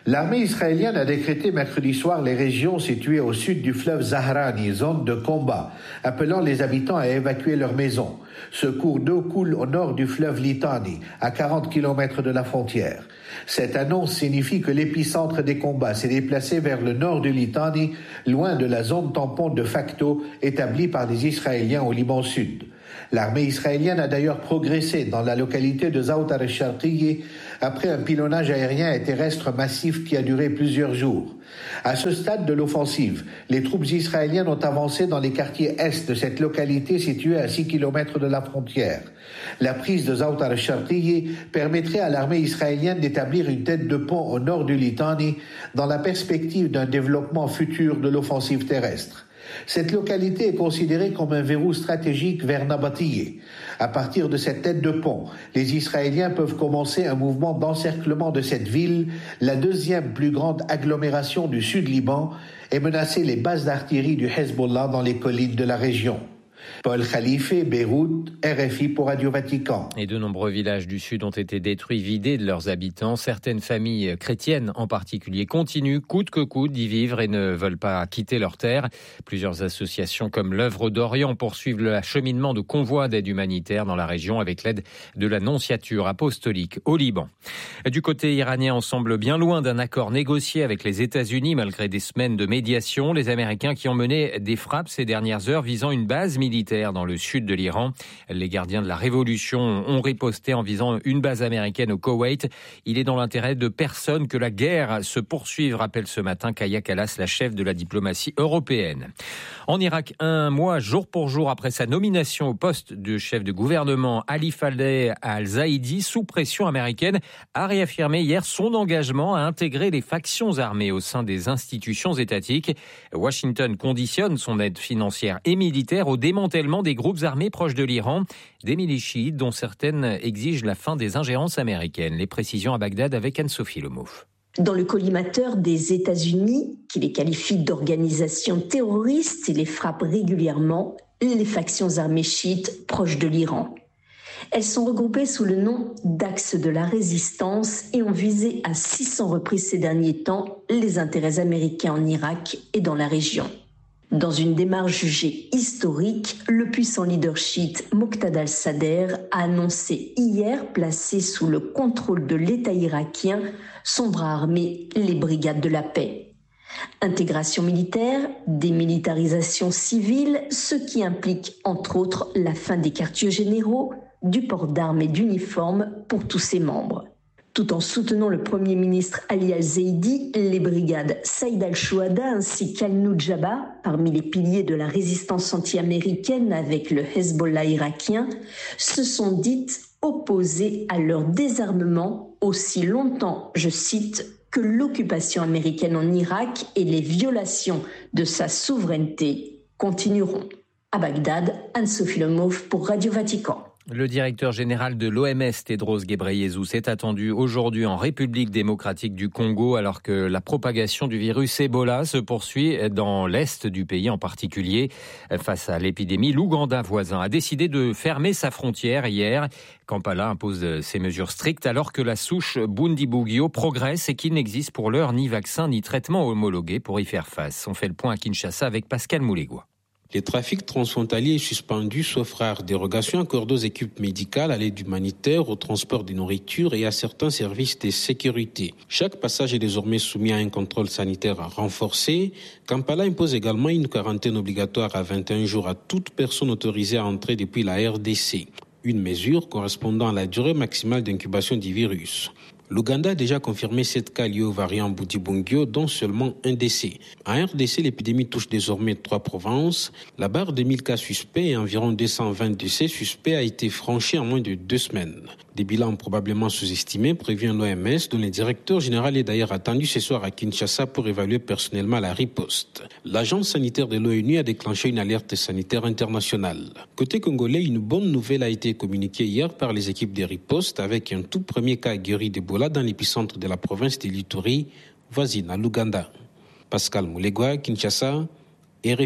L'armée israélienne a décrété mercredi soir les régions situées au sud du fleuve Zahrani, zone de combat, appelant les habitants à évacuer leurs maisons. Ce cours d'eau coule au nord du fleuve Litani, à 40 km de la frontière. Cette annonce signifie que l'épicentre des combats s'est déplacé vers le nord du Litani, loin de la zone tampon de facto établie par les Israéliens au Liban Sud. L'armée israélienne a d'ailleurs progressé dans la localité de Za'atar al-Sharqiyya après un pilonnage aérien et terrestre massif qui a duré plusieurs jours. À ce stade de l'offensive, les troupes israéliennes ont avancé dans les quartiers est de cette localité située à 6 km de la frontière. La prise de Za'atar al-Sharqiyya permettrait à l'armée israélienne d'établir une tête de pont au nord du Litani dans la perspective d'un développement futur de l'offensive terrestre. Cette localité est considérée comme un verrou stratégique vers Nabatiyeh. À partir de cette tête de pont, les Israéliens peuvent commencer un mouvement d'encerclement de cette ville, la deuxième plus grande agglomération du sud Liban, et menacer les bases d'artillerie du Hezbollah dans les collines de la région. Paul Khalife, Beyrouth, RFI pour Radio Vatican. Et de nombreux villages du Sud ont été détruits, vidés de leurs habitants. Certaines familles chrétiennes en particulier continuent coûte que coûte d'y vivre et ne veulent pas quitter leur terre. Plusieurs associations comme l'Œuvre d'Orient poursuivent l'acheminement de convois d'aide humanitaire dans la région avec l'aide de la Nonciature apostolique au Liban. Du côté iranien, on semble bien loin d'un accord négocié avec les États-Unis malgré des semaines de médiation. Les Américains qui ont mené des frappes ces dernières heures visant une base militaire dans le sud de l'Iran. Les gardiens de la révolution ont riposté en visant une base américaine au Koweït. Il est dans l'intérêt de personne que la guerre se poursuive, rappelle ce matin Kaya Kallas, la chef de la diplomatie européenne. En Irak, un mois jour pour jour après sa nomination au poste de chef de gouvernement, Ali Fadeh al-Zaidi, sous pression américaine, a réaffirmé hier son engagement à intégrer les factions armées au sein des institutions étatiques. Washington conditionne son aide financière et militaire au démantèlement des groupes armés proches de l'Iran, des milices chiites dont certaines exigent la fin des ingérences américaines. Les précisions à Bagdad avec Anne-Sophie Lemouf. Dans le collimateur des États-Unis, qui les qualifie d'organisations terroristes et les frappe régulièrement, les factions armées chiites proches de l'Iran. Elles sont regroupées sous le nom d'Axe de la résistance et ont visé à 600 reprises ces derniers temps les intérêts américains en Irak et dans la région. Dans une démarche jugée historique, le puissant leader chiite Moqtada al-Sadr a annoncé hier placer sous le contrôle de l'État irakien son bras armé, les Brigades de la paix. Intégration militaire, démilitarisation civile, ce qui implique entre autres la fin des quartiers généraux, du port d'armes et d'uniformes pour tous ses membres. Tout en soutenant le Premier ministre Ali al-Zaidi, les brigades Saïd al-Shuhada ainsi qu'Al-Nujaba, parmi les piliers de la résistance anti-américaine avec le Hezbollah irakien, se sont dites opposées à leur désarmement aussi longtemps, je cite, que l'occupation américaine en Irak et les violations de sa souveraineté continueront. À Bagdad, Anne-Sophie Lemouf pour Radio Vatican. Le directeur général de l'OMS, Tedros Ghebreyesus, est attendu aujourd'hui en République démocratique du Congo alors que la propagation du virus Ebola se poursuit dans l'est du pays en particulier. Face à l'épidémie, l'Ouganda voisin a décidé de fermer sa frontière hier. Kampala impose ces mesures strictes alors que la souche Bundibugyo progresse et qu'il n'existe pour l'heure ni vaccin ni traitement homologué pour y faire face. On fait le point à Kinshasa avec Pascal Moulegua. Les trafics transfrontaliers est suspendu sauf rare dérogation accordée aux équipes médicales, à l'aide humanitaire, au transport de nourriture et à certains services de sécurité. Chaque passage est désormais soumis à un contrôle sanitaire renforcé. Kampala impose également une quarantaine obligatoire à 21 jours à toute personne autorisée à entrer depuis la RDC. Une mesure correspondant à la durée maximale d'incubation du virus. L'Ouganda a déjà confirmé 7 cas liés au variant Bundibugyo, dont seulement un décès. En RDC, l'épidémie touche désormais 3 provinces. La barre de 1000 cas suspects et environ 220 décès suspects a été franchie en moins de 2 semaines. Des bilans probablement sous-estimés, prévient l'OMS, dont le directeur général est d'ailleurs attendu ce soir à Kinshasa pour évaluer personnellement la riposte. L'agence sanitaire de l'ONU a déclenché une alerte sanitaire internationale. Côté congolais, une bonne nouvelle a été communiquée hier par les équipes de riposte avec un tout premier cas guéri d'Ebola dans l'épicentre de la province de l'Ituri, voisine à l'Ouganda. Pascal Moulegua, Kinshasa, RFI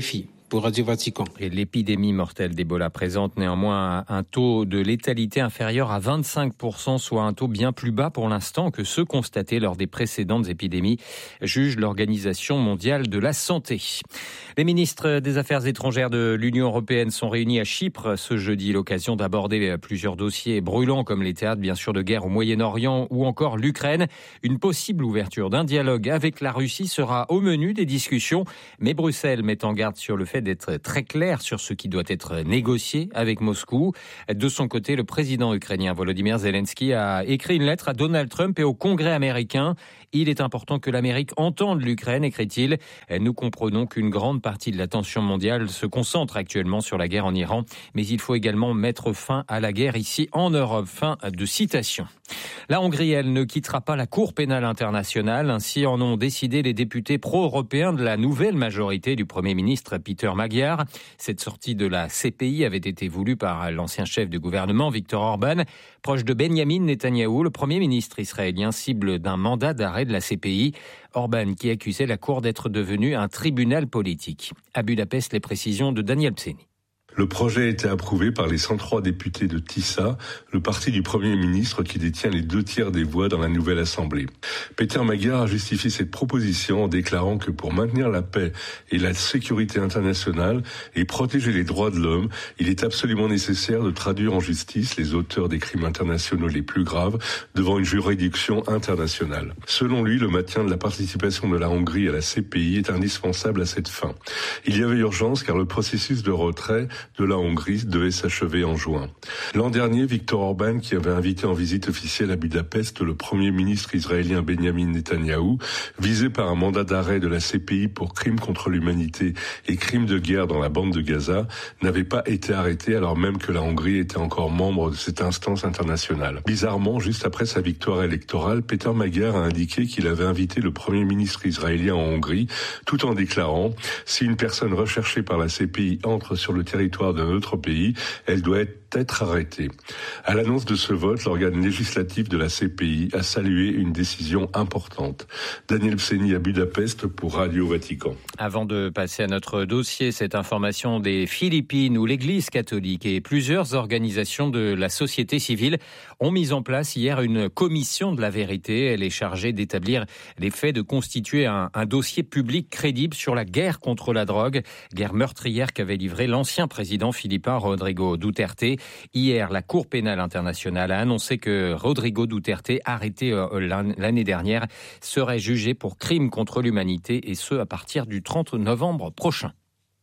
pour Radio Vatican. Et l'épidémie mortelle d'Ebola présente néanmoins un taux de létalité inférieur à 25%, soit un taux bien plus bas pour l'instant que ceux constatés lors des précédentes épidémies, juge l'Organisation mondiale de la santé. Les ministres des Affaires étrangères de l'Union européenne sont réunis à Chypre ce jeudi, l'occasion d'aborder plusieurs dossiers brûlants comme les théâtres bien sûr de guerre au Moyen-Orient ou encore l'Ukraine. Une possible ouverture d'un dialogue avec la Russie sera au menu des discussions, mais Bruxelles met en garde sur le fait d'être très clair sur ce qui doit être négocié avec Moscou. De son côté, le président ukrainien Volodymyr Zelensky a écrit une lettre à Donald Trump et au Congrès américain. Il est important que l'Amérique entende l'Ukraine, écrit-il. Nous comprenons qu'une grande partie de l'attention mondiale se concentre actuellement sur la guerre en Iran, mais il faut également mettre fin à la guerre ici en Europe. Fin de citation. La Hongrie, elle, ne quittera pas la Cour pénale internationale. Ainsi en ont décidé les députés pro-européens de la nouvelle majorité du Premier ministre Péter Magyar. Cette sortie de la CPI avait été voulue par l'ancien chef du gouvernement, Viktor Orban. Proche de Benyamin Netanyahou, le Premier ministre israélien cible d'un mandat d'arrêt de la CPI. Orban qui accusait la Cour d'être devenue un tribunal politique. À Budapest, les précisions de Daniel Pseni. Le projet a été approuvé par les 103 députés de TISA, le parti du Premier ministre qui détient les 2/3 des voix dans la nouvelle Assemblée. Péter Magyar a justifié cette proposition en déclarant que pour maintenir la paix et la sécurité internationale et protéger les droits de l'homme, il est absolument nécessaire de traduire en justice les auteurs des crimes internationaux les plus graves devant une juridiction internationale. Selon lui, le maintien de la participation de la Hongrie à la CPI est indispensable à cette fin. Il y avait urgence car le processus de retrait de la Hongrie devait s'achever en juin. L'an dernier, Viktor Orban, qui avait invité en visite officielle à Budapest le Premier ministre israélien Benyamin Netanyahou, visé par un mandat d'arrêt de la CPI pour crimes contre l'humanité et crimes de guerre dans la bande de Gaza, n'avait pas été arrêté alors même que la Hongrie était encore membre de cette instance internationale. Bizarrement, juste après sa victoire électorale, Péter Magyar a indiqué qu'il avait invité le Premier ministre israélien en Hongrie, tout en déclarant « Si une personne recherchée par la CPI entre sur le territoire d'un autre pays, elle doit être arrêtée. » À l'annonce de ce vote, l'organe législatif de la CPI a salué une décision importante. Daniel Pseni à Budapest pour Radio Vatican. Avant de passer à notre dossier, cette information des Philippines où l'Église catholique et plusieurs organisations de la société civile ont mis en place hier une commission de la vérité. Elle est chargée d'établir les faits, de constituer un dossier public crédible sur la guerre contre la drogue, guerre meurtrière qu'avait livrée l'ancien président philippin Rodrigo Duterte. Hier, la Cour pénale internationale a annoncé que Rodrigo Duterte, arrêté l'année dernière, serait jugé pour crime contre l'humanité et ce à partir du 30 novembre prochain.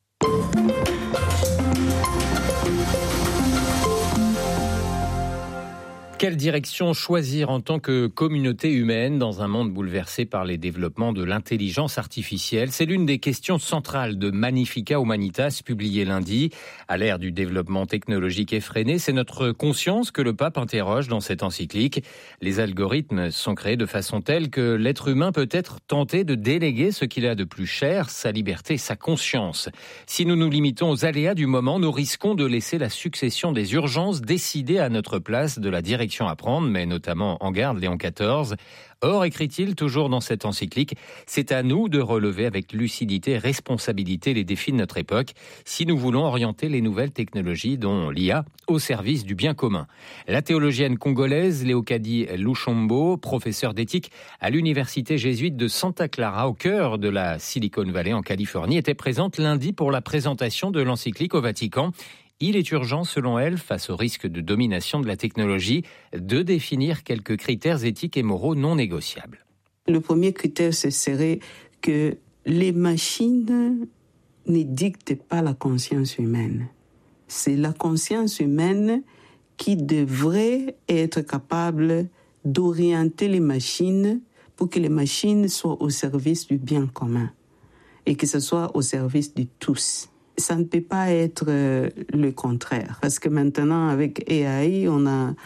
Quelle direction choisir en tant que communauté humaine dans un monde bouleversé par les développements de l'intelligence artificielle? C'est l'une des questions centrales de Magnificat Humanitas, publiée lundi. À l'ère du développement technologique effréné, c'est notre conscience que le pape interroge dans cette encyclique. Les algorithmes sont créés de façon telle que l'être humain peut être tenté de déléguer ce qu'il a de plus cher, sa liberté, sa conscience. Si nous nous limitons aux aléas du moment, nous risquons de laisser la succession des urgences décider à notre place de la direction à prendre, mais notamment en garde Léon XIV. Or, écrit-il toujours dans cette encyclique, c'est à nous de relever avec lucidité et responsabilité les défis de notre époque si nous voulons orienter les nouvelles technologies, dont l'IA, au service du bien commun. La théologienne congolaise Léocadie Luchombo, professeure d'éthique à l'université jésuite de Santa Clara, au cœur de la Silicon Valley en Californie, était présente lundi pour la présentation de l'encyclique au Vatican. Il est urgent, selon elle, face au risque de domination de la technologie, de définir quelques critères éthiques et moraux non négociables. Le premier critère, ce serait que les machines ne dictent pas la conscience humaine. C'est la conscience humaine qui devrait être capable d'orienter les machines pour que les machines soient au service du bien commun et que ce soit au service de tous. Ça ne peut pas être le contraire. Parce que maintenant, avec AI, on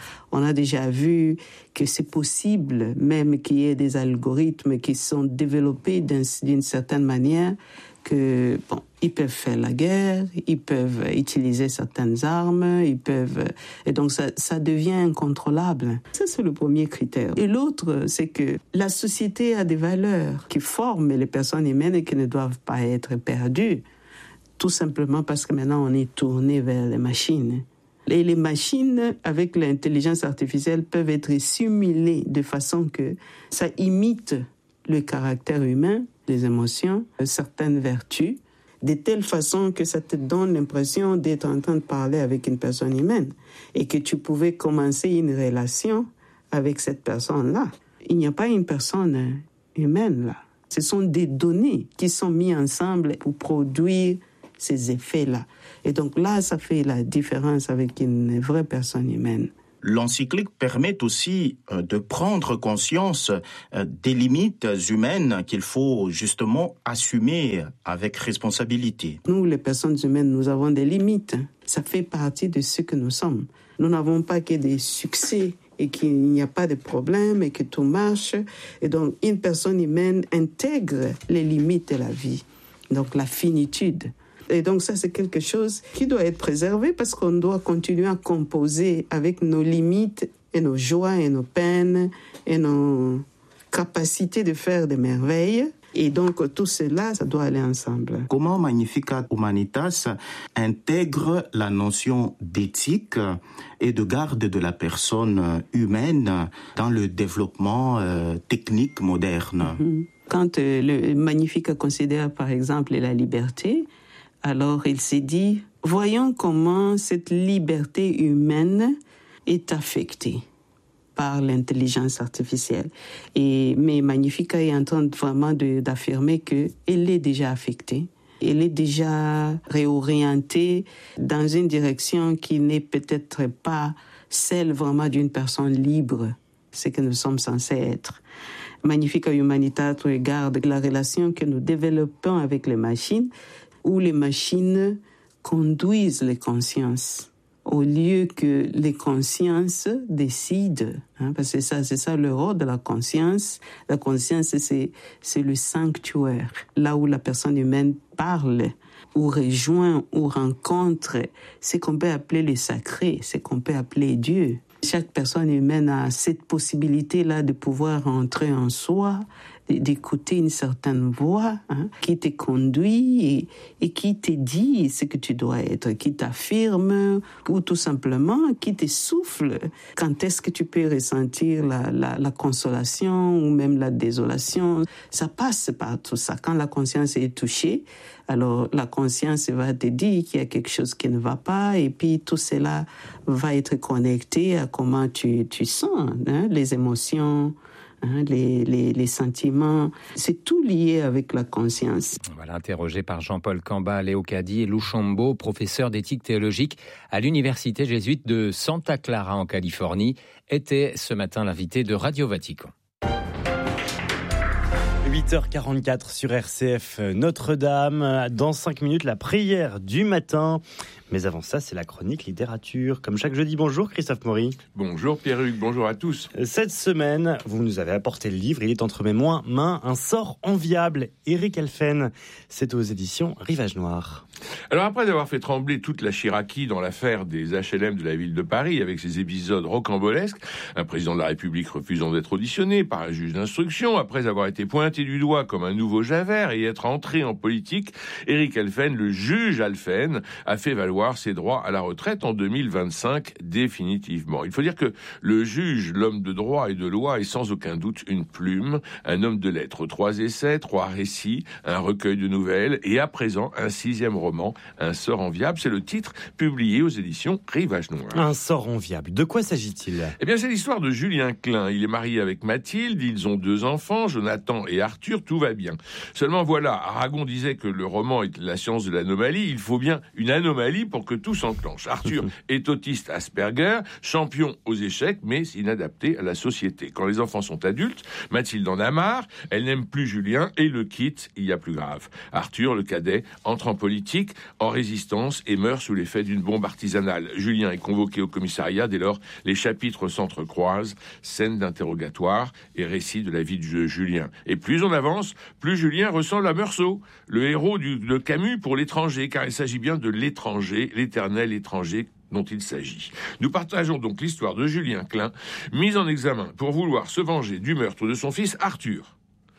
a déjà vu que c'est possible, même qu'il y ait des algorithmes qui sont développés d'une certaine manière, que ils peuvent faire la guerre, ils peuvent utiliser certaines armes, et donc ça devient incontrôlable. Ça, c'est le premier critère. Et l'autre, c'est que la société a des valeurs qui forment les personnes humaines et qui ne doivent pas être perdues. tout simplement parce que maintenant on est tourné vers les machines. Et les machines, avec l'intelligence artificielle, peuvent être simulées de façon que ça imite le caractère humain, les émotions, certaines vertus, de telle façon que ça te donne l'impression d'être en train de parler avec une personne humaine et que tu pouvais commencer une relation avec cette personne-là. Il n'y a pas une personne humaine là. Ce sont des données qui sont mises ensemble pour produire ces effets-là. Et donc là, ça fait la différence avec une vraie personne humaine. L'encyclique permet aussi de prendre conscience des limites humaines qu'il faut justement assumer avec responsabilité. Nous, les personnes humaines, nous avons des limites. Ça fait partie de ce que nous sommes. Nous n'avons pas que des succès et qu'il n'y a pas de problème et que tout marche. Et donc, une personne humaine intègre les limites de la vie, donc la finitude. Et donc ça, c'est quelque chose qui doit être préservé parce qu'on doit continuer à composer avec nos limites et nos joies et nos peines et nos capacités de faire des merveilles. Et donc tout cela, ça doit aller ensemble. Comment Magnificat Humanitas intègre la notion d'éthique et de garde de la personne humaine dans le développement technique moderne? Quand le Magnificat considère par exemple la liberté, alors il s'est dit, voyons comment cette liberté humaine est affectée par l'intelligence artificielle. Mais Magnificat est en train vraiment d'affirmer qu'elle est déjà affectée. Elle est déjà réorientée dans une direction qui n'est peut-être pas celle vraiment d'une personne libre, ce que nous sommes censés être. Magnificat Humanitas regarde la relation que nous développons avec les machines, où les machines conduisent les consciences, au lieu que les consciences décident. Parce que c'est ça le rôle de la conscience. La conscience, c'est le sanctuaire, là où la personne humaine parle, ou rejoint, ou rencontre ce qu'on peut appeler le sacré, ce qu'on peut appeler Dieu. Chaque personne humaine a cette possibilité-là de pouvoir entrer en soi, d'écouter une certaine voix qui te conduit et qui te dit ce que tu dois être, qui t'affirme ou tout simplement qui te souffle. Quand est-ce que tu peux ressentir la consolation ou même la désolation? Ça passe par tout ça. Quand la conscience est touchée, alors la conscience va te dire qu'il y a quelque chose qui ne va pas et puis tout cela va être connecté à comment tu sens, les émotions, les sentiments, c'est tout lié avec la conscience. Voilà, interrogé par Jean-Paul Camba, Léo Cadi et Lou Chambo, professeur d'éthique théologique à l'université jésuite de Santa Clara en Californie, était ce matin l'invité de Radio Vatican. 8h44 sur RCF Notre-Dame. Dans 5 minutes, la prière du matin. Mais avant ça, c'est la chronique littérature. Comme chaque jeudi, bonjour Christophe Maury. Bonjour Pierre-Hugues, bonjour à tous. Cette semaine, vous nous avez apporté le livre, il est entre mes mains, Un sort enviable, Éric Elfen. C'est aux éditions Rivage Noir. Alors après avoir fait trembler toute la Chiraki dans l'affaire des HLM de la ville de Paris, avec ses épisodes rocambolesques, un président de la République refusant d'être auditionné par un juge d'instruction, après avoir été pointé du doigt comme un nouveau Javert et être entré en politique, Éric Elfen, le juge Alphen, a fait valoir ses droits à la retraite en 2025 définitivement. Il faut dire que le juge, l'homme de droit et de loi, est sans aucun doute une plume, un homme de lettres, 3 essais, 3 récits, un recueil de nouvelles et à présent un 6e roman, Un sort enviable. C'est le titre publié aux éditions Rivage Noir. Un sort enviable. De quoi s'agit-il ? Eh bien, c'est l'histoire de Julien Klein. Il est marié avec Mathilde, ils ont 2 enfants, Jonathan et Arthur, tout va bien. Seulement voilà, Aragon disait que le roman est la science de l'anomalie, il faut bien une anomalie pour que tout s'enclenche. Arthur est autiste Asperger, champion aux échecs, mais inadapté à la société. Quand les enfants sont adultes, Mathilde en a marre, elle n'aime plus Julien et le quitte, il y a plus grave. Arthur, le cadet, entre en politique, en résistance et meurt sous l'effet d'une bombe artisanale. Julien est convoqué au commissariat, dès lors les chapitres s'entrecroisent, scène d'interrogatoire et récit de la vie de Julien. Et plus on avance, plus Julien ressemble à Meursault, le héros de Camus pour l'étranger, car il s'agit bien de l'étranger, l'éternel étranger dont il s'agit. Nous partageons donc l'histoire de Julien Klein, mis en examen pour vouloir se venger du meurtre de son fils Arthur.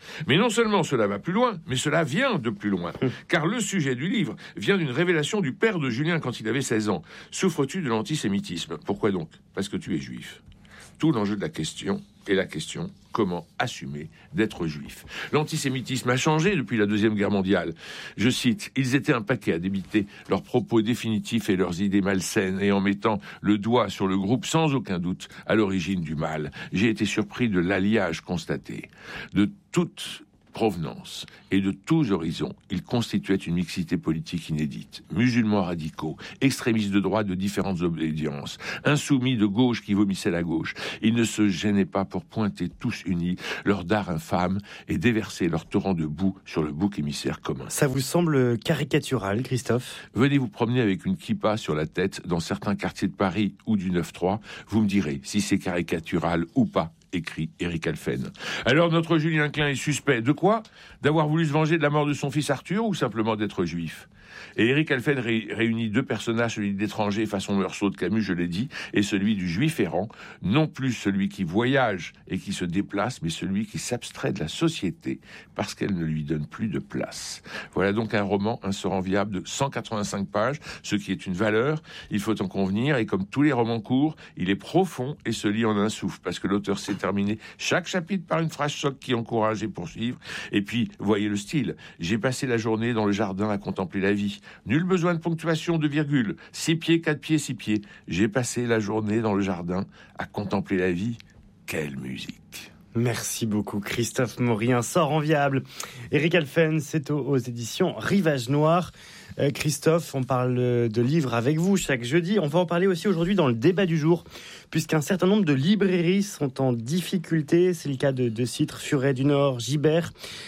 Mais non seulement cela va plus loin, mais cela vient de plus loin. Car le sujet du livre vient d'une révélation du père de Julien quand il avait 16 ans. Souffres-tu de l'antisémitisme ? Pourquoi donc ? Parce que tu es juif. Tout l'enjeu de la question est la question: comment assumer d'être juif ? L'antisémitisme a changé depuis la Deuxième Guerre mondiale. Je cite, « Ils étaient un paquet à débiter leurs propos définitifs et leurs idées malsaines et en mettant le doigt sur le groupe sans aucun doute à l'origine du mal. J'ai été surpris de l'alliage constaté. De toute provenance et de tous horizons, ils constituaient une mixité politique inédite. Musulmans radicaux, extrémistes de droite de différentes obédiences, insoumis de gauche qui vomissaient la gauche. Ils ne se gênaient pas pour pointer tous unis leur dard infâme et déverser leur torrent de boue sur le bouc émissaire commun. » Ça vous semble caricatural, Christophe ? Venez vous promener avec une kippa sur la tête dans certains quartiers de Paris ou du 9-3, vous me direz si c'est caricatural ou pas, écrit Éric Alphen. Alors notre Julien Klein est suspect de quoi ? D'avoir voulu se venger de la mort de son fils Arthur ou simplement d'être juif ? Et Éric Alphen réunit deux personnages, celui d'étranger façon Meursault de Camus, je l'ai dit, et celui du juif errant, non plus celui qui voyage et qui se déplace, mais celui qui s'abstrait de la société parce qu'elle ne lui donne plus de place. Voilà donc un roman insurmontable de 185 pages, ce qui est une valeur, il faut en convenir, et comme tous les romans courts, il est profond et se lit en un souffle, parce que l'auteur sait terminer chaque chapitre par une phrase choc qui encourage et poursuivre. Et puis, voyez le style. J'ai passé la journée dans le jardin à contempler la vie. Nul besoin de ponctuation, de virgule. 6 pieds, 4 pieds, 6 pieds. J'ai passé la journée dans le jardin à contempler la vie. Quelle musique! Merci beaucoup Christophe Maury, un sort enviable. Éric Alphen, c'est aux éditions Rivage Noir. Christophe, on parle de livres avec vous chaque jeudi. On va en parler aussi aujourd'hui dans le débat du jour, puisqu'un certain nombre de librairies sont en difficulté. C'est le cas de Citre, Furet du Nord, Gibert.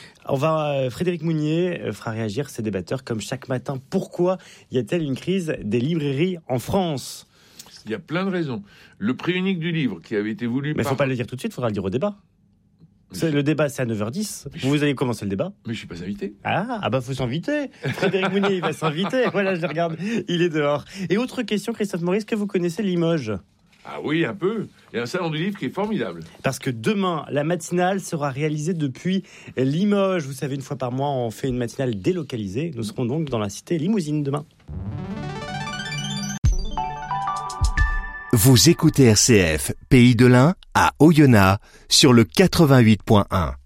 Frédéric Mounier fera réagir ses débatteurs comme chaque matin. Pourquoi y a-t-il une crise des librairies en France ? Il y a plein de raisons. Le prix unique du livre qui avait été voulu Mais il ne faut pas le dire tout de suite, il faudra le dire au débat. Le débat, c'est à 9h10. Vous allez commencer le débat. Mais je ne suis pas invité. Faut s'inviter. Frédéric Mounier, il va s'inviter. Voilà, je le regarde. Il est dehors. Et autre question, Christophe Maury, est-ce que vous connaissez Limoges ? Ah oui, un peu. Il y a un salon du livre qui est formidable. Parce que demain, la matinale sera réalisée depuis Limoges. Vous savez, une fois par mois, on fait une matinale délocalisée. Nous serons donc dans la cité limousine demain. Vous écoutez RCF, Pays de l'Ain, à Oyonnax, sur le 88.1.